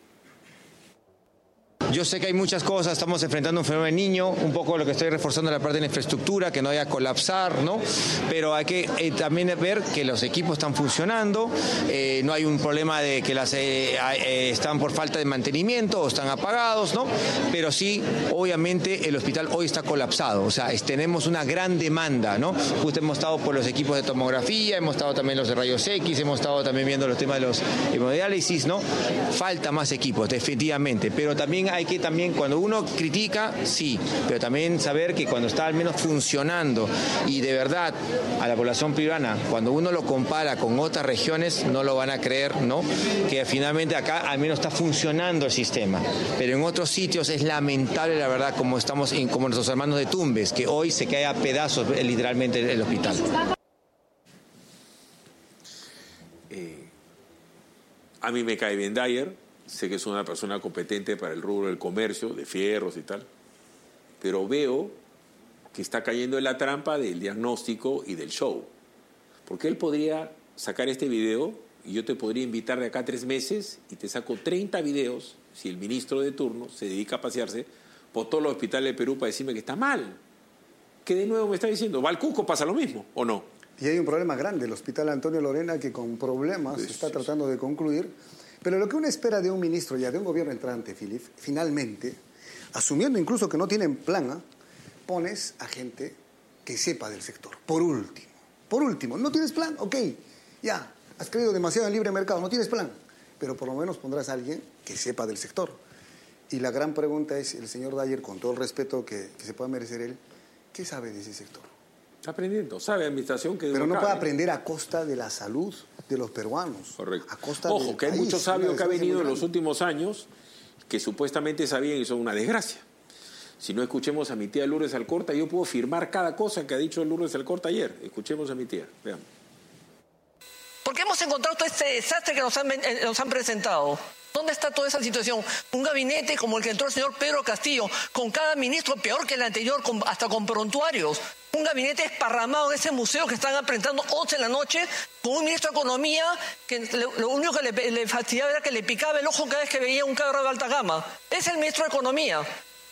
Yo sé que hay muchas cosas, estamos enfrentando un fenómeno de niño, un poco lo que estoy reforzando la parte de la infraestructura, que no vaya a colapsar, ¿no? Pero hay que eh, también ver que los equipos están funcionando, eh, no hay un problema de que las eh, eh, están por falta de mantenimiento o están apagados, ¿no? Pero sí, obviamente, el hospital hoy está colapsado, o sea, es, tenemos una gran demanda, ¿no? Justo hemos estado por los equipos de tomografía, hemos estado también los de rayos X, hemos estado también viendo los temas de los hemodiálisis, ¿no? Falta más equipos, definitivamente, pero también hay que también, cuando uno critica, sí, pero también saber que cuando está al menos funcionando y de verdad a la población peruana, cuando uno lo compara con otras regiones, no lo van a creer, ¿no? Que finalmente acá al menos está funcionando el sistema, pero en otros sitios es lamentable, la verdad, como estamos, como nuestros hermanos de Tumbes, que hoy se cae a pedazos literalmente el hospital. Eh, a mí me cae bien Dyer. Sé que es una persona competente para el rubro del comercio, de fierros y tal, pero veo que está cayendo en la trampa del diagnóstico y del show. Porque él podría sacar este video y yo te podría invitar de acá a tres meses y te saco treinta videos, si el ministro de turno se dedica a pasearse por todos los hospitales de Perú para decirme que está mal. ¿Qué de nuevo me está diciendo? ¿Va al Cusco pasa lo mismo o no? Y hay un problema grande, el Hospital Antonio Lorena, que con problemas se está tratando de concluir. Pero lo que uno espera de un ministro ya, de un gobierno entrante, Philip, finalmente, asumiendo incluso que no tienen plan, ¿eh? Pones a gente que sepa del sector. Por último, por último, no tienes plan, ok, ya, has creído demasiado en libre mercado, no tienes plan, pero por lo menos pondrás a alguien que sepa del sector. Y la gran pregunta es, el señor Dyer, con todo el respeto que, que se pueda merecer él, ¿qué sabe de ese sector? Está aprendiendo, sabe administración que... Pero no puede aprender a costa de la salud de los peruanos. Correcto. A costa Ojo, que hay país, muchos sabios que han venido en los grande. últimos años que supuestamente sabían y son una desgracia. Si no, escuchemos a mi tía Lourdes Alcorta. Yo puedo firmar cada cosa que ha dicho Lourdes Alcorta ayer. Escuchemos a mi tía, veamos. Porque hemos encontrado todo este desastre que nos han, eh, nos han presentado. ¿Dónde está toda esa situación? Un gabinete como el que entró el señor Pedro Castillo, con cada ministro peor que el anterior, con, hasta con prontuarios. Un gabinete esparramado en ese museo que están apretando once en la noche, con un ministro de Economía que lo, lo único que le, le fastidiaba era que le picaba el ojo cada vez que veía un carro de alta gama. Es el ministro de Economía,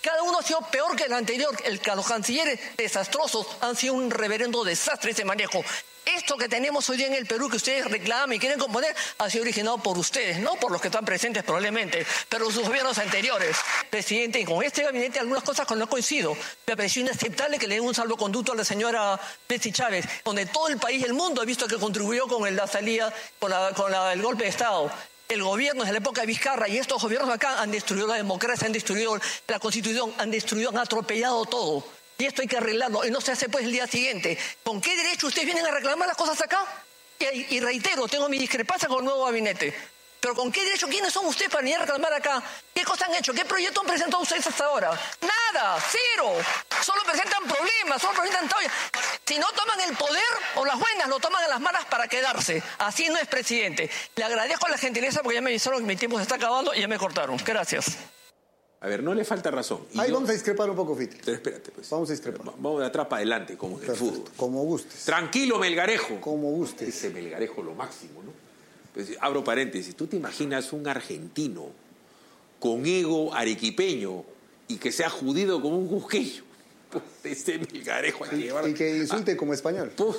Cada uno ha sido peor que el anterior. El, los cancilleres desastrosos han sido un reverendo desastre ese manejo. Esto que tenemos hoy día en el Perú, que ustedes reclaman y quieren componer, ha sido originado por ustedes, no por los que están presentes probablemente, pero sus gobiernos anteriores. Presidente, y con este gabinete algunas cosas con no coincido. Me pareció inaceptable que le den un salvoconducto a la señora Betsy Chávez, donde todo el país y el mundo ha visto que contribuyó con la salida, con, la, con la, el golpe de Estado. El gobierno desde la época de Vizcarra y estos gobiernos acá han destruido la democracia, han destruido la Constitución, han destruido, han atropellado todo. Y esto hay que arreglarlo, y no se hace pues el día siguiente. ¿Con qué derecho ustedes vienen a reclamar las cosas acá? Y, y reitero, tengo mi discrepancia con el nuevo gabinete. Pero ¿con qué derecho? ¿Quiénes son ustedes para venir a reclamar acá? ¿Qué cosas han hecho? ¿Qué proyecto han presentado ustedes hasta ahora? Nada, cero. Solo presentan problemas, solo presentan todavía. Si no toman el poder o las buenas, lo toman a las malas para quedarse. Así no es, presidente. Le agradezco la gentileza porque ya me avisaron que mi tiempo se está acabando y ya me cortaron. Gracias. A ver, no le falta razón. Y Ahí yo... vamos a discrepar un poco, Fitri. Pero espérate, pues. Vamos a discrepar. Vamos de atrás para adelante, como en el fútbol. Como gustes. Tranquilo, Melgarejo. Como gustes. Ese Melgarejo lo máximo, ¿no? Pues, abro paréntesis. ¿Tú te imaginas un argentino con ego arequipeño y que sea judío como un cusqueño? Pues, ese Melgarejo hay que llevar... Y que insulte ah, como español. Pues,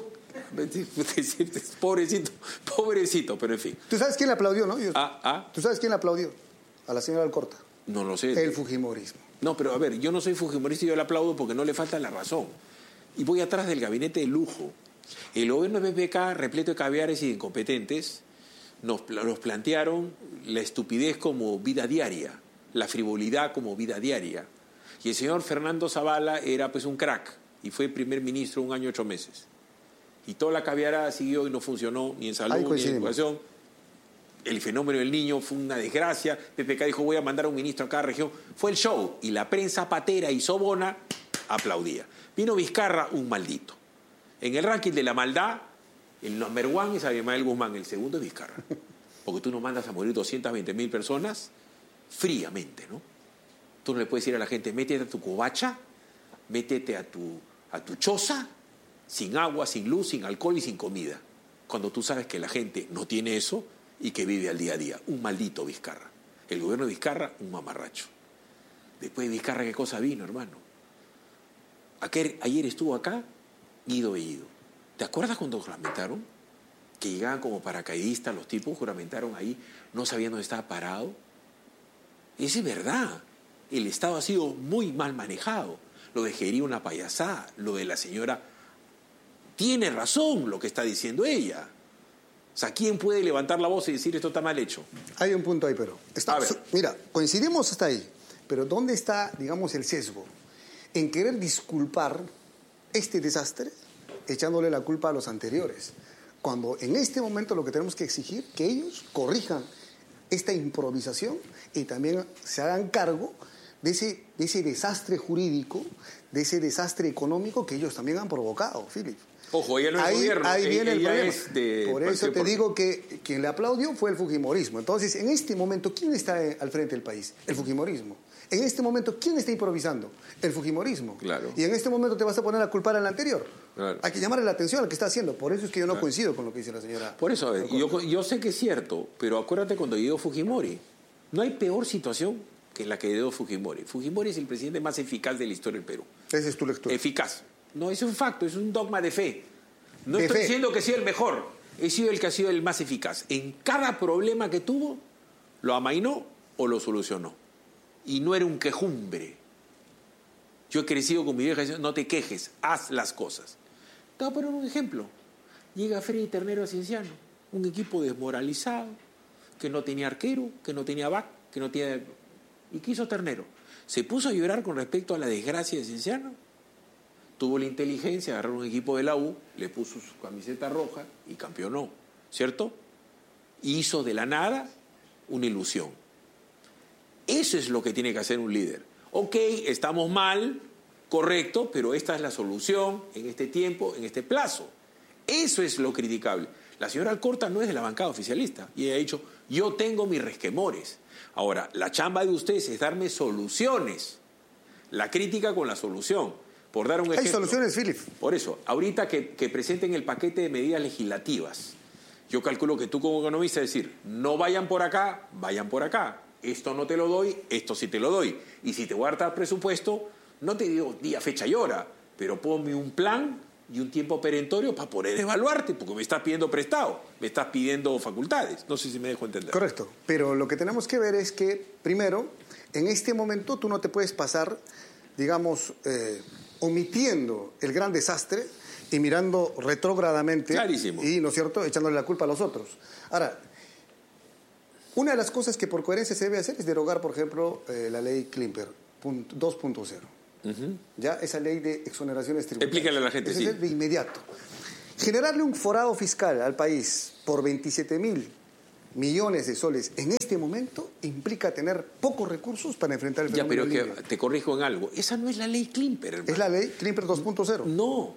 pobrecito, pobrecito, pero en fin. ¿Tú sabes quién le aplaudió, no? Yo... Ah, ah. ¿Tú sabes quién le aplaudió? A la señora Alcorta. No lo sé. El fujimorismo. No, pero a ver, yo no soy fujimorista y yo le aplaudo porque no le falta la razón. Y voy atrás del gabinete de lujo. El gobierno de P P K, repleto de caviares y de incompetentes, nos, nos plantearon la estupidez como vida diaria, la frivolidad como vida diaria. Y el señor Fernando Zavala era pues un crack y fue primer ministro un año ocho meses. Y toda la caviarada siguió y no funcionó ni en salud ni en educación. El fenómeno del niño fue una desgracia. P P K dijo, voy a mandar a un ministro a cada región. Fue el show. Y la prensa patera y sobona aplaudía. Vino Vizcarra, un maldito. En el ranking de la maldad, el number one es Abimael Guzmán, el segundo es Vizcarra. Porque tú no mandas a morir doscientas veinte mil personas fríamente, ¿no? Tú no le puedes decir a la gente, métete a tu covacha, métete a tu, a tu choza, sin agua, sin luz, sin alcohol y sin comida. Cuando tú sabes que la gente no tiene eso y que vive al día a día. Un maldito Vizcarra. El gobierno de Vizcarra, un mamarracho. Después de Vizcarra, ¿qué cosa vino, hermano? Ayer, ayer estuvo acá Guido Bellido. ¿Te acuerdas cuando juramentaron? Que llegaban como paracaidistas los tipos, juramentaron ahí, no sabían dónde estaba parado. Eso es verdad. El Estado ha sido muy mal manejado. Lo de Gerí una payasada, lo de la señora... Tiene razón lo que está diciendo ella. O sea, ¿quién puede levantar la voz y decir esto está mal hecho? Hay un punto ahí, pero... Está, mira, coincidimos hasta ahí, pero ¿dónde está, digamos, el sesgo? En querer disculpar este desastre echándole la culpa a los anteriores. Cuando en este momento lo que tenemos que exigir que ellos corrijan esta improvisación y también se hagan cargo de ese, de ese desastre jurídico, de ese desastre económico que ellos también han provocado, Philip. Ojo, ella no es ahí, gobierno, ahí viene el problema. Es de Por eso te digo que quien le aplaudió fue el fujimorismo. Entonces, en este momento, ¿quién está al frente del país? El fujimorismo. En este momento, ¿quién está improvisando? El fujimorismo. Claro. Y en este momento te vas a poner a culpar al anterior. Claro. Hay que llamarle la atención al que está haciendo. Por eso es que yo no claro. coincido con lo que dice la señora. Por eso, a ver, yo, yo sé que es cierto, pero acuérdate cuando llegó Fujimori. No hay peor situación que la que llegó Fujimori. Fujimori es el presidente más eficaz de la historia del Perú. Esa es tu lectura. Eficaz. No, es un facto, es un dogma de fe. No estoy fe. diciendo que sea el mejor, he sido el que ha sido el más eficaz. En cada problema que tuvo, lo amainó o lo solucionó. Y no era un quejumbre. Yo he crecido con mi vieja diciendo, no te quejes, haz las cosas. Te voy a poner un ejemplo. Llega Freddy Ternero a Cienciano, un equipo desmoralizado, que no tenía arquero, que no tenía back, que no tenía... ¿Y qué hizo Ternero? Se puso a llorar con respecto a la desgracia de Cienciano. Tuvo la inteligencia de agarrar un equipo de la U, le puso su camiseta roja y campeonó, ¿cierto? Hizo de la nada una ilusión. Eso es lo que tiene que hacer un líder. Ok, estamos mal, correcto, pero esta es la solución en este tiempo, en este plazo. Eso es lo criticable. La señora Alcorta no es de la bancada oficialista y ella ha dicho, yo tengo mis resquemores. Ahora, la chamba de ustedes es darme soluciones. La crítica con la solución. Por dar un ejemplo. Hay soluciones, Philip. Por eso, ahorita que, que presenten el paquete de medidas legislativas, yo calculo que tú como economista decir, no vayan por acá, vayan por acá. esto no te lo doy, esto sí te lo doy. Y si te voy a dar presupuesto, no te digo día, fecha y hora, pero ponme un plan y un tiempo perentorio para poder evaluarte, porque me estás pidiendo prestado, me estás pidiendo facultades. No sé si me dejo entender. Correcto, pero lo que tenemos que ver es que, primero, en este momento tú no te puedes pasar, digamos, eh, omitiendo el gran desastre y mirando retrógradamente. Clarísimo. Y, ¿no es cierto?, echándole la culpa a los otros. Ahora, una de las cosas que por coherencia se debe hacer es derogar, por ejemplo, eh, la ley Klimper dos punto cero. Uh-huh. Ya esa ley de exoneraciones tributarias. Explícale a la gente, es sí. De inmediato. Generarle un forado fiscal al país por veintisiete mil millones de soles en este momento implica tener pocos recursos para enfrentar el fenómeno. Ya, pero que te corrijo en algo. Esa no es la ley Klimper, hermano. Es la ley Klimper dos punto cero. No,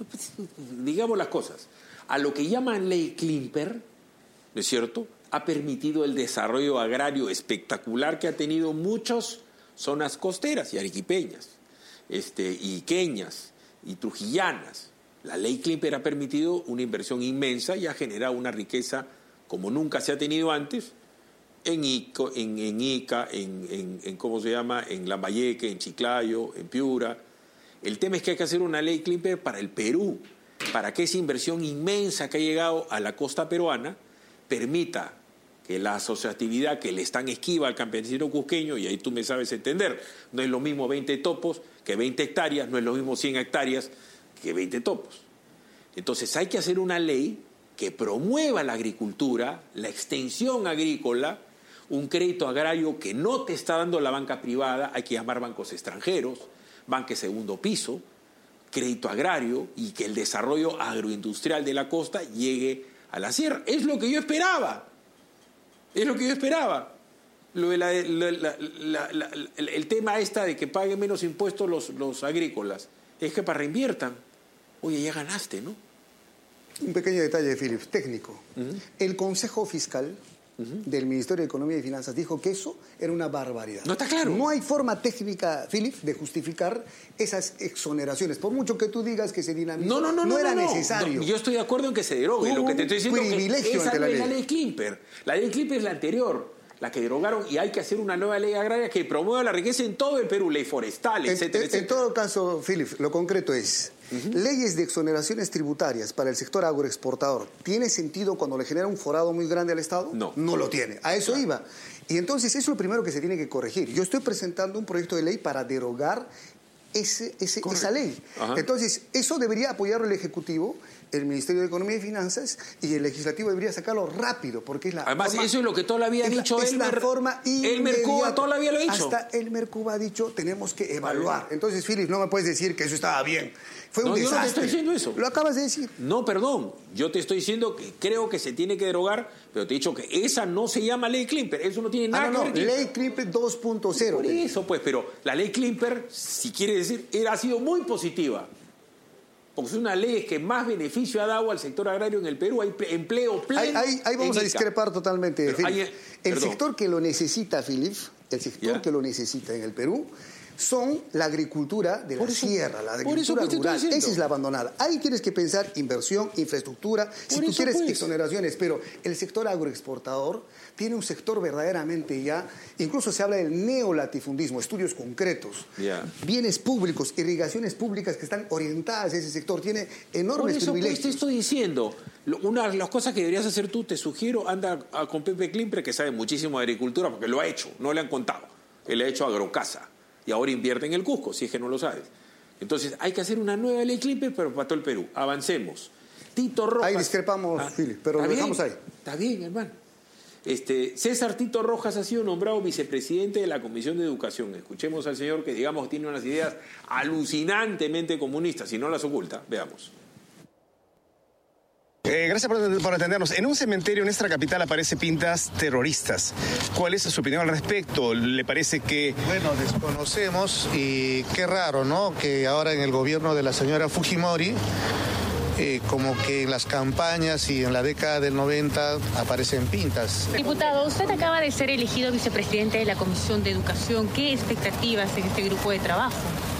digamos las cosas. A lo que llaman ley Klimper, ¿no es cierto?, ha permitido el desarrollo agrario espectacular que ha tenido muchas zonas costeras y arequipeñas, este, y queñas y trujillanas. La ley Klimper ha permitido una inversión inmensa y ha generado una riqueza como nunca se ha tenido antes en Ica, en, en, Ica, en, en, en ¿cómo se llama?, en Lambayeque, en Chiclayo, en Piura. El tema es que hay que hacer una ley Klimper para el Perú, para que esa inversión inmensa que ha llegado a la costa peruana permita que la asociatividad que le están esquiva al campesino cusqueño, y ahí tú me sabes entender, no es lo mismo veinte topos que veinte hectáreas, no es lo mismo cien hectáreas que veinte topos. Entonces hay que hacer una ley que promueva la agricultura, la extensión agrícola, un crédito agrario que no te está dando la banca privada, hay que llamar bancos extranjeros, banca segundo piso, crédito agrario, y que el desarrollo agroindustrial de la costa llegue a la sierra. Es lo que yo esperaba. Es lo que yo esperaba. Lo de la, la, la, la, la, el, el tema esta de que paguen menos impuestos los, los agrícolas es que para reinviertan. Oye, ya ganaste, ¿no? Un pequeño detalle, Philip, técnico. Uh-huh. El Consejo Fiscal uh-huh. del Ministerio de Economía y Finanzas dijo que eso era una barbaridad. No está claro. No hay forma técnica, Philip, de justificar esas exoneraciones. Por mucho que tú digas que se dinamizó, no, no, no, no, no era no, necesario. No, yo estoy de acuerdo en que se derogue. Hubo Lo que te estoy diciendo es que esa no la es ley. la ley Klimper. La ley Klimper es la anterior, la que derogaron, y hay que hacer una nueva ley agraria que promueva la riqueza en todo el Perú, ley forestal, etcétera, en, etcétera. En todo caso, Philip, lo concreto es, uh-huh. leyes de exoneraciones tributarias para el sector agroexportador, ¿tiene sentido cuando le genera un forado muy grande al Estado? No. No lo tiene. A eso claro. iba. Y entonces eso es lo primero que se tiene que corregir. Yo estoy presentando un proyecto de ley para derogar ese, ese, esa ley. Ajá. Entonces, eso debería apoyarlo el Ejecutivo, el Ministerio de Economía y Finanzas, y el Legislativo debería sacarlo rápido, porque es la Además, forma, eso es lo que toda la vida ha dicho es Elmer. La forma Elmer Cuba toda la vida lo ha dicho. Hasta Elmer Cuba ha dicho, tenemos que evaluar. Entonces, Philip, no me puedes decir que eso estaba bien. Fue un no, desastre. Yo no te estoy diciendo eso. Lo acabas de decir. No, perdón. Yo te estoy diciendo que creo que se tiene que derogar, pero te he dicho que esa no se llama ley Klimper. Eso no tiene nada ah, no, que ver. No, ley Klimper dos punto cero. Por eso, pues, pero la ley Klimper, si quiere decir, era, ha sido muy positiva. Porque es una ley que más beneficio ha dado al sector agrario en el Perú. Hay empleo pleno. Ahí, ahí, ahí vamos a discrepar totalmente, Philip. Hay, el perdón. sector que lo necesita, Philip, el sector ¿Ya? que lo necesita en el Perú, son la agricultura de la eso, sierra, la agricultura eso, rural. Esa es la abandonada. Ahí tienes que pensar inversión, infraestructura, por si tú quieres pues. exoneraciones, pero el sector agroexportador tiene un sector verdaderamente ya, incluso se habla del neolatifundismo, estudios concretos, yeah. bienes públicos, irrigaciones públicas que están orientadas a ese sector, tiene enormes por eso, privilegios. Pues, te estoy diciendo, una de las cosas que deberías hacer tú, te sugiero, anda con Pepe Klimper, que sabe muchísimo de agricultura, porque lo ha hecho, no le han contado, él ha hecho agrocasa. Y ahora invierte en el Cusco, si es que no lo sabes. Entonces, hay que hacer una nueva ley Klimper, pero para todo el Perú. Avancemos. Tito Rojas... Ahí discrepamos, ah, Philip, pero lo dejamos ahí. Está bien, hermano. Este, César Tito Rojas ha sido nombrado vicepresidente de la Comisión de Educación. Escuchemos al señor que, digamos, tiene unas ideas alucinantemente comunistas, si no las oculta. Veamos. Eh, gracias por, por atendernos. En un cementerio en nuestra capital aparece pintas terroristas. ¿Cuál es su opinión al respecto? ¿Le parece que...? Bueno, desconocemos y qué raro, ¿no? Que ahora en el gobierno de la señora Fujimori, eh, como que en las campañas y en la década del noventa aparecen pintas. Diputado, usted acaba de ser elegido vicepresidente de la Comisión de Educación. ¿Qué expectativas en este grupo de trabajo?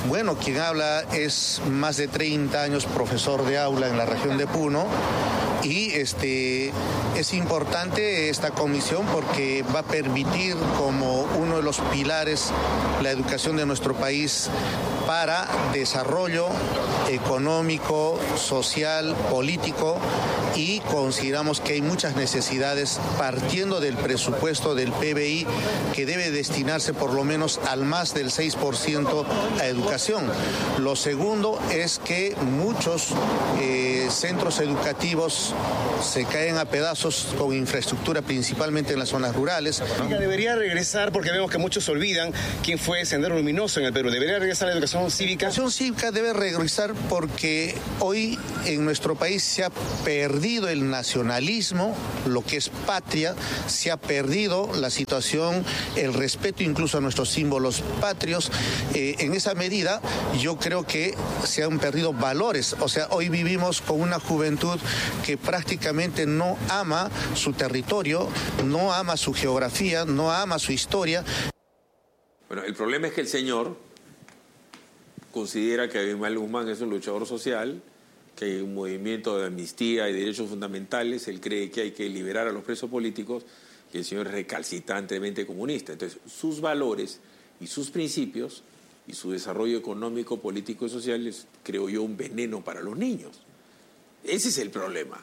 bueno, quien habla es más de treinta años profesor de aula en la región de Puno. Y este, es importante esta comisión porque va a permitir como uno de los pilares la educación de nuestro país para desarrollo económico, social, político, y consideramos que hay muchas necesidades partiendo del presupuesto del P B I que debe destinarse por lo menos al más del seis por ciento a educación. Lo segundo es que muchos eh, centros educativos se caen a pedazos con infraestructura, principalmente en las zonas rurales. Debería regresar, porque vemos que muchos olvidan quién fue Sendero Luminoso en el Perú. ¿Debería regresar la educación cívica? La educación cívica debe regresar porque hoy en nuestro país se ha perdido el nacionalismo, lo que es patria, se ha perdido la situación, el respeto incluso a nuestros símbolos patrios. Eh, en esa medida yo creo que se han perdido valores. O sea, hoy vivimos con una juventud que prácticamente no ama su territorio, no ama su geografía, no ama su historia. Bueno, el problema es que el señor considera que Abimael Guzmán es un luchador social, que hay un movimiento de amnistía y derechos fundamentales, él cree que hay que liberar a los presos políticos, y el señor es recalcitrantemente comunista. Entonces, sus valores y sus principios y su desarrollo económico, político y social es, creo yo, un veneno para los niños. Ese es el problema.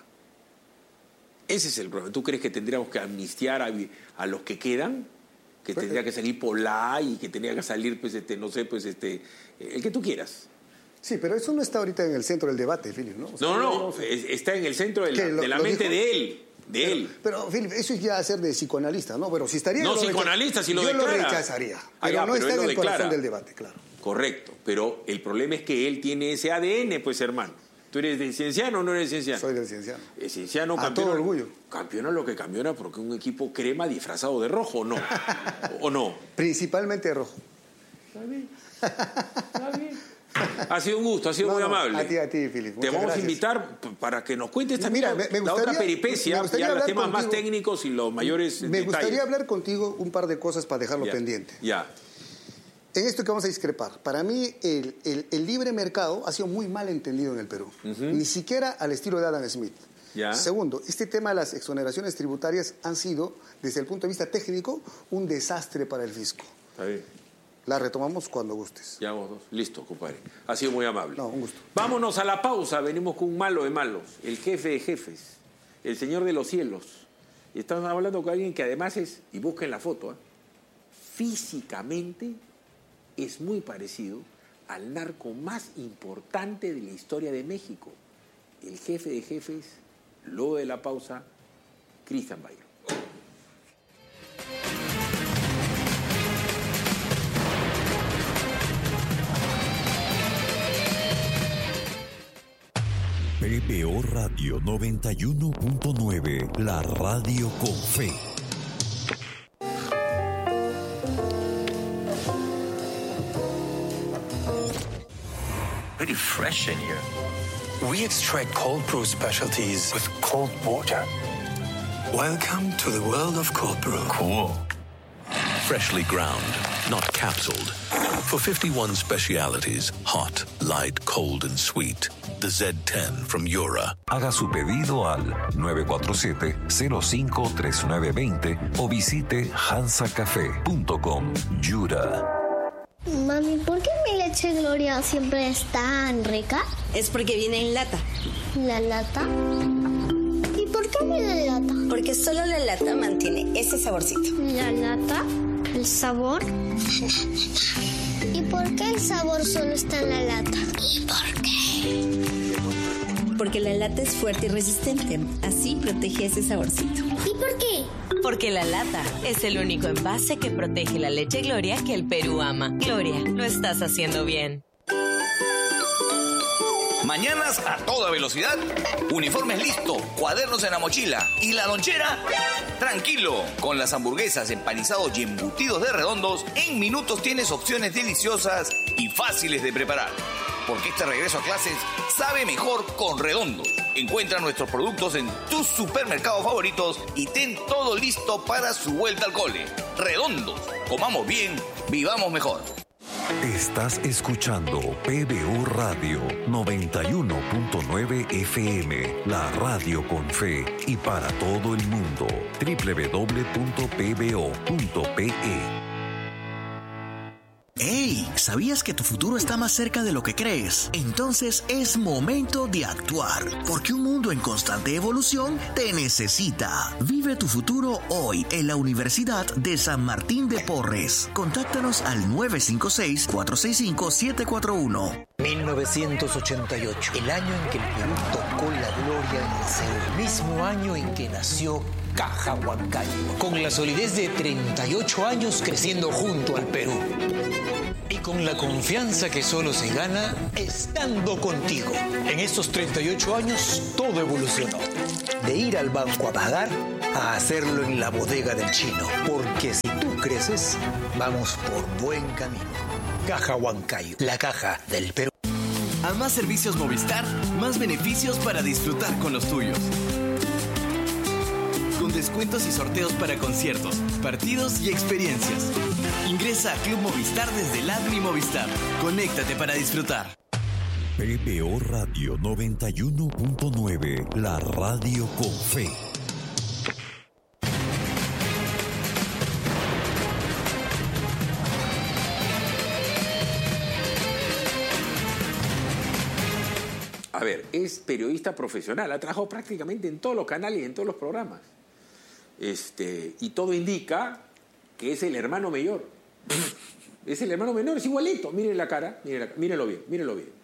Ese es el problema. ¿Tú crees que tendríamos que amnistiar a, a los que quedan? Que tendría que salir Polá y que tendría que salir, pues, este, no sé, pues, este, el que tú quieras. Sí, pero eso no está ahorita en el centro del debate, Philip, ¿no? O sea, no, no, no, está en el centro de la, lo, de la mente dijo? de él. De pero, él. Pero, Philip, eso es ya hacer de psicoanalista, ¿no? Pero si estaría... No, psicoanalista, si lo yo declara. Yo lo rechazaría, pero ah, ya, no pero está en el declara. corazón del debate, claro. Correcto, pero el problema es que él tiene ese A D N, pues, hermano. ¿Tú eres de Cienciano o no eres de Cienciano? Soy del Cienciano. El Cienciano a campeona, todo orgullo. Campeona lo que campeona porque un equipo crema disfrazado de rojo, ¿o no? ¿O no? Principalmente de rojo. Está bien, está bien. Ha sido un gusto, ha sido no, muy no, amable. A ti, a ti, Philip. Te vamos gracias. a invitar para que nos cuentes esta Mira, me, me la gustaría, otra peripecia, me ya los temas contigo, más técnicos y los mayores Me detalles. gustaría hablar contigo un par de cosas para dejarlo ya, pendiente. Ya. En esto que vamos a discrepar, para mí el, el, el libre mercado ha sido muy mal entendido en el Perú. Uh-huh. Ni siquiera al estilo de Adam Smith. Ya. Segundo, este tema de las exoneraciones tributarias han sido, desde el punto de vista técnico, un desastre para el fisco. Está bien. La retomamos cuando gustes. Ya vos dos. Listo, compadre. Ha sido muy amable. No, un gusto. Vámonos a la pausa. Venimos con un malo de malos. El jefe de jefes. El señor de los cielos. Y estamos hablando con alguien que además es, y busquen la foto, ¿eh? físicamente es muy parecido al narco más importante de la historia de México. El jefe de jefes, luego de la pausa, Cristian Bayo. P B O Radio noventa y uno punto nueve, la radio con fe. Pretty fresh in here. We extract cold brew specialties with cold water. Welcome to the world of cold brew. Cool. Freshly ground, not capsuled. For fifty-one specialities, hot, light, cold and sweet. The Z ten from Yura. Haga su pedido al nueve cuatro siete, cero cinco tres nueve dos cero o visite hansa café punto com. Yura. Mami, ¿por qué mi leche Gloria siempre es tan rica? Es porque viene en lata. ¿La lata? ¿Y por qué viene en lata? Porque solo la lata mantiene ese saborcito. ¿La lata? ¿El sabor? ¿Y por qué el sabor solo está en la lata? ¿Y por qué? Porque la lata es fuerte y resistente. Así protege ese saborcito. ¿Y por qué? Porque la lata es el único envase que protege la leche Gloria que el Perú ama. Gloria, lo estás haciendo bien. Mañanas a toda velocidad, uniformes listos, cuadernos en la mochila y la lonchera, tranquilo. Con las hamburguesas, empanizados y embutidos de Redondos, en minutos tienes opciones deliciosas y fáciles de preparar. Porque este regreso a clases sabe mejor con Redondos. Encuentra nuestros productos en tus supermercados favoritos y ten todo listo para su vuelta al cole. Redondos, comamos bien, vivamos mejor. Estás escuchando P B O Radio noventa y uno punto nueve F M, la radio con fe y para todo el mundo. doble u doble u doble u punto p b o punto p e. ¡Hey! ¿Sabías que tu futuro está más cerca de lo que crees? Entonces es momento de actuar, porque un mundo en constante evolución te necesita. Vive tu futuro hoy en la Universidad de San Martín de Porres. Contáctanos al nueve cinco seis, cuatro seis cinco, siete cuatro uno. mil novecientos ochenta y ocho, el año en que el Perú tocó la gloria en el Seúl. Mismo año en que nació Caja Huancayo, con la solidez de treinta y ocho años creciendo junto al Perú. Y con la confianza que solo se gana estando contigo. En estos treinta y ocho años todo evolucionó. De ir al banco a pagar a hacerlo en la bodega del chino. Porque si tú creces, vamos por buen camino. Caja Huancayo, la caja del Perú. A más servicios Movistar, más beneficios para disfrutar con los tuyos. Con descuentos y sorteos para conciertos, partidos y experiencias. Ingresa a Club Movistar desde el app Mi Movistar. Conéctate para disfrutar. P B O Radio noventa y uno punto nueve, la radio con fe. A ver, es periodista profesional, ha trabajado prácticamente en todos los canales y en todos los programas. Este, y todo indica que es el hermano mayor. Es el hermano menor, es igualito. Miren la cara, miren la, mírenlo bien, mírenlo bien.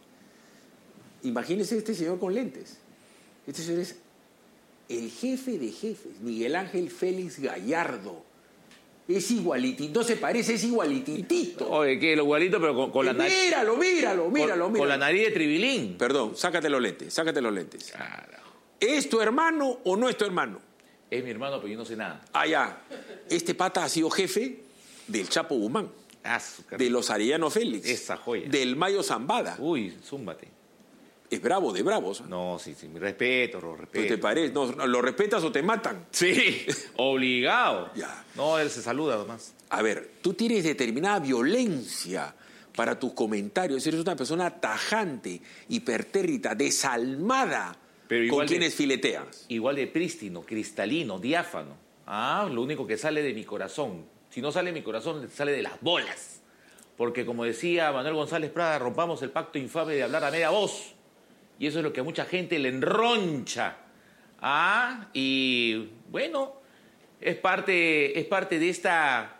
Imagínense este señor con lentes. Este señor es el jefe de jefes, Miguel Ángel Félix Gallardo. Es igualitito, no se parece, es igualititito. Oye, ¿qué? Lo igualito, pero con, con la nariz. Míralo, míralo, míralo, con, míralo. Con la nariz de Tribilín. Perdón, sácate los lentes, sácate los lentes. Carajo. ¿Es tu hermano o no es tu hermano? Es mi hermano, pero yo no sé nada. Ah, ya. Este pata ha sido jefe del Chapo Guzmán. Ah, de los Arellano Félix. Esa joya. Del Mayo Zambada. Uy, zúmbate. Es bravo, de bravos. No, sí, sí, mi respeto, lo respeto. ¿No te parece? No, ¿lo respetas o te matan? Sí, obligado. Ya. No, él se saluda nomás. A ver, tú tienes determinada violencia para tus comentarios. Eres una persona tajante, hipertérrita, desalmada. Pero igual con de, quienes fileteas. Igual de prístino, cristalino, diáfano. Ah, lo único que sale de mi corazón. Si no sale de mi corazón, sale de las bolas. Porque como decía Manuel González Prada, rompamos el pacto infame de hablar a media voz. Y eso es lo que a mucha gente le enroncha. Ah, y bueno, es parte, es parte de esta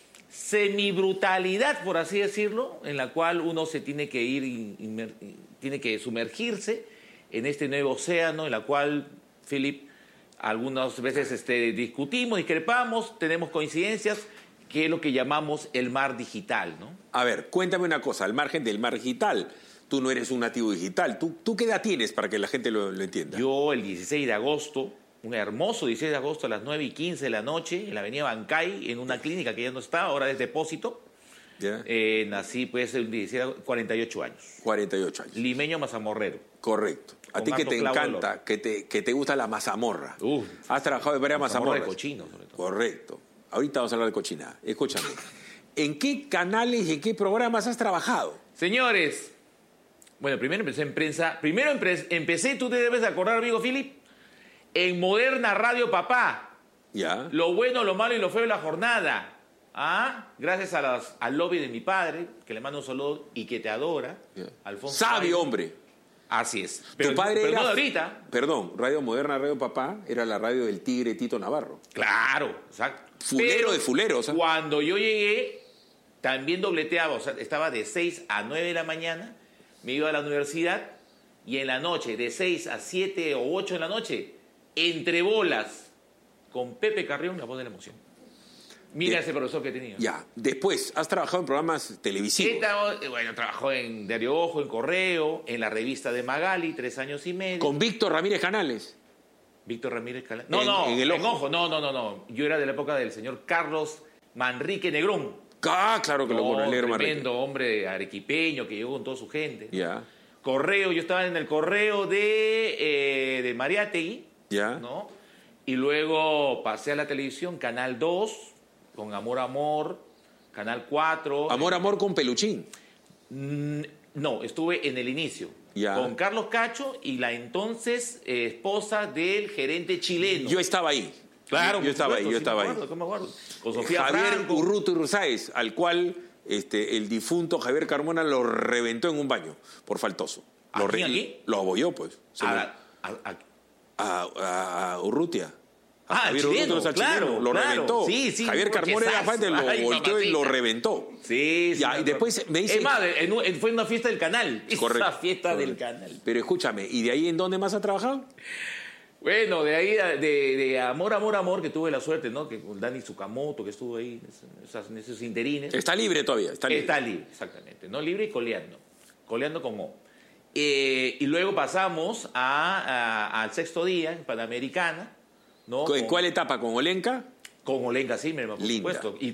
semibrutalidad, por así decirlo, en la cual uno se tiene que ir, inmer, tiene que sumergirse en este nuevo océano, en la cual, Philip, algunas veces este, discutimos, discrepamos, tenemos coincidencias, que es lo que llamamos el mar digital, ¿no? A ver, cuéntame una cosa, al margen del mar digital, tú no eres un nativo digital, ¿tú, tú qué edad tienes para que la gente lo, lo entienda? Yo el dieciséis de agosto, un hermoso dieciséis de agosto a las nueve y quince de la noche, en la avenida Bancay, en una clínica que ya no está, ahora es depósito. ¿Ya? Eh, nací pues el dieciséis, cuarenta y ocho años. cuarenta y ocho años. Limeño mazamorrero. Correcto. A ti que te encanta, que te, que te gusta la mazamorra. Uf, Has trabajado en varias mazamorras. de cochino, sobre todo. Correcto. Ahorita vamos a hablar de cochinada. Escúchame. ¿En qué canales y en qué programas has trabajado? Señores, bueno, primero empecé en prensa. Primero empecé, tú te debes de acordar, amigo Philip, en Moderna Radio Papá. Ya. Lo bueno, lo malo y lo feo de la jornada. ¿Ah? Gracias a las, al lobby de mi padre, que le mando un saludo y que te adora. Yeah. Alfonso. Sabio, Ay. hombre. Así es. Pero, tu padre pero era, no de ahorita. Perdón, Radio Moderna, Radio Papá, era la radio del tigre Tito Navarro. Claro, exacto. Fulero pero de fuleros. ¿eh? Cuando yo llegué, también dobleteaba, o sea, estaba de seis a nueve de la mañana, me iba a la universidad y en la noche, de seis a siete o ocho de la noche, entre bolas, con Pepe Carrión, la voz de la emoción. Mira eh, ese profesor que tenía. Ya, después, has trabajado en programas televisivos. Estaba, bueno, trabajó en Diario Ojo, en Correo, en la revista de Magali, tres años y medio. Con Víctor Ramírez Canales. Víctor Ramírez Canales. No, en, no, en, el ojo. en Ojo, no, no, no, no. Yo era de la época del señor Carlos Manrique Negrón. Ah, claro que no, lo conozco, el negro Manrique. Tremendo hombre arequipeño que llegó con toda su gente. Ya. Correo, yo estaba en el Correo de, eh, de Mariátegui. Ya. ¿No? Y luego pasé a la televisión, Canal dos, con Amor Amor, Canal cuatro. Amor, eh, amor con Peluchín. Mm, no, estuve en el inicio. Ya. Con Carlos Cacho y la entonces eh, esposa del gerente chileno. Yo estaba ahí. Claro, yo por estaba ahí, supuesto, yo sí estaba me ahí. acuerdo, me acuerdo. Con Sofía Javier Franco. Urruto Urruzáez, al cual este, el difunto Javier Carmona lo reventó en un baño por faltoso. ¿A Lo, quién, re- aquí? lo abolló, pues. Se A- lo- a- a- a, a- a Urrutia. A Ah, Javier chileno, Urrutia, claro, chileno, lo claro. reventó. Sí, sí, Javier un Carmona era cochezazo. fan, lo Ay, volteó y lo mamacita. reventó. Sí, sí. Ya, me y acuerdo. después me dice... Es más, en un- en- fue una fiesta del canal. Correcto, Esa fiesta correcto. del canal. Pero escúchame, ¿y de ahí en dónde más ha trabajado? Bueno, de ahí, de, de Amor, Amor, Amor, que tuve la suerte, ¿no? Que con Dani Tsukamoto, que estuvo ahí en, esas, en esos interines. Está libre todavía, está libre. Está libre, exactamente. ¿No? Libre y coleando. Coleando con O. Eh, y luego pasamos a, a- al sexto día, en Panamericana. ¿no? ¿En Con- cuál etapa? ¿Con Olenka? Con Olenka Zimmerman, por Linda. supuesto. Y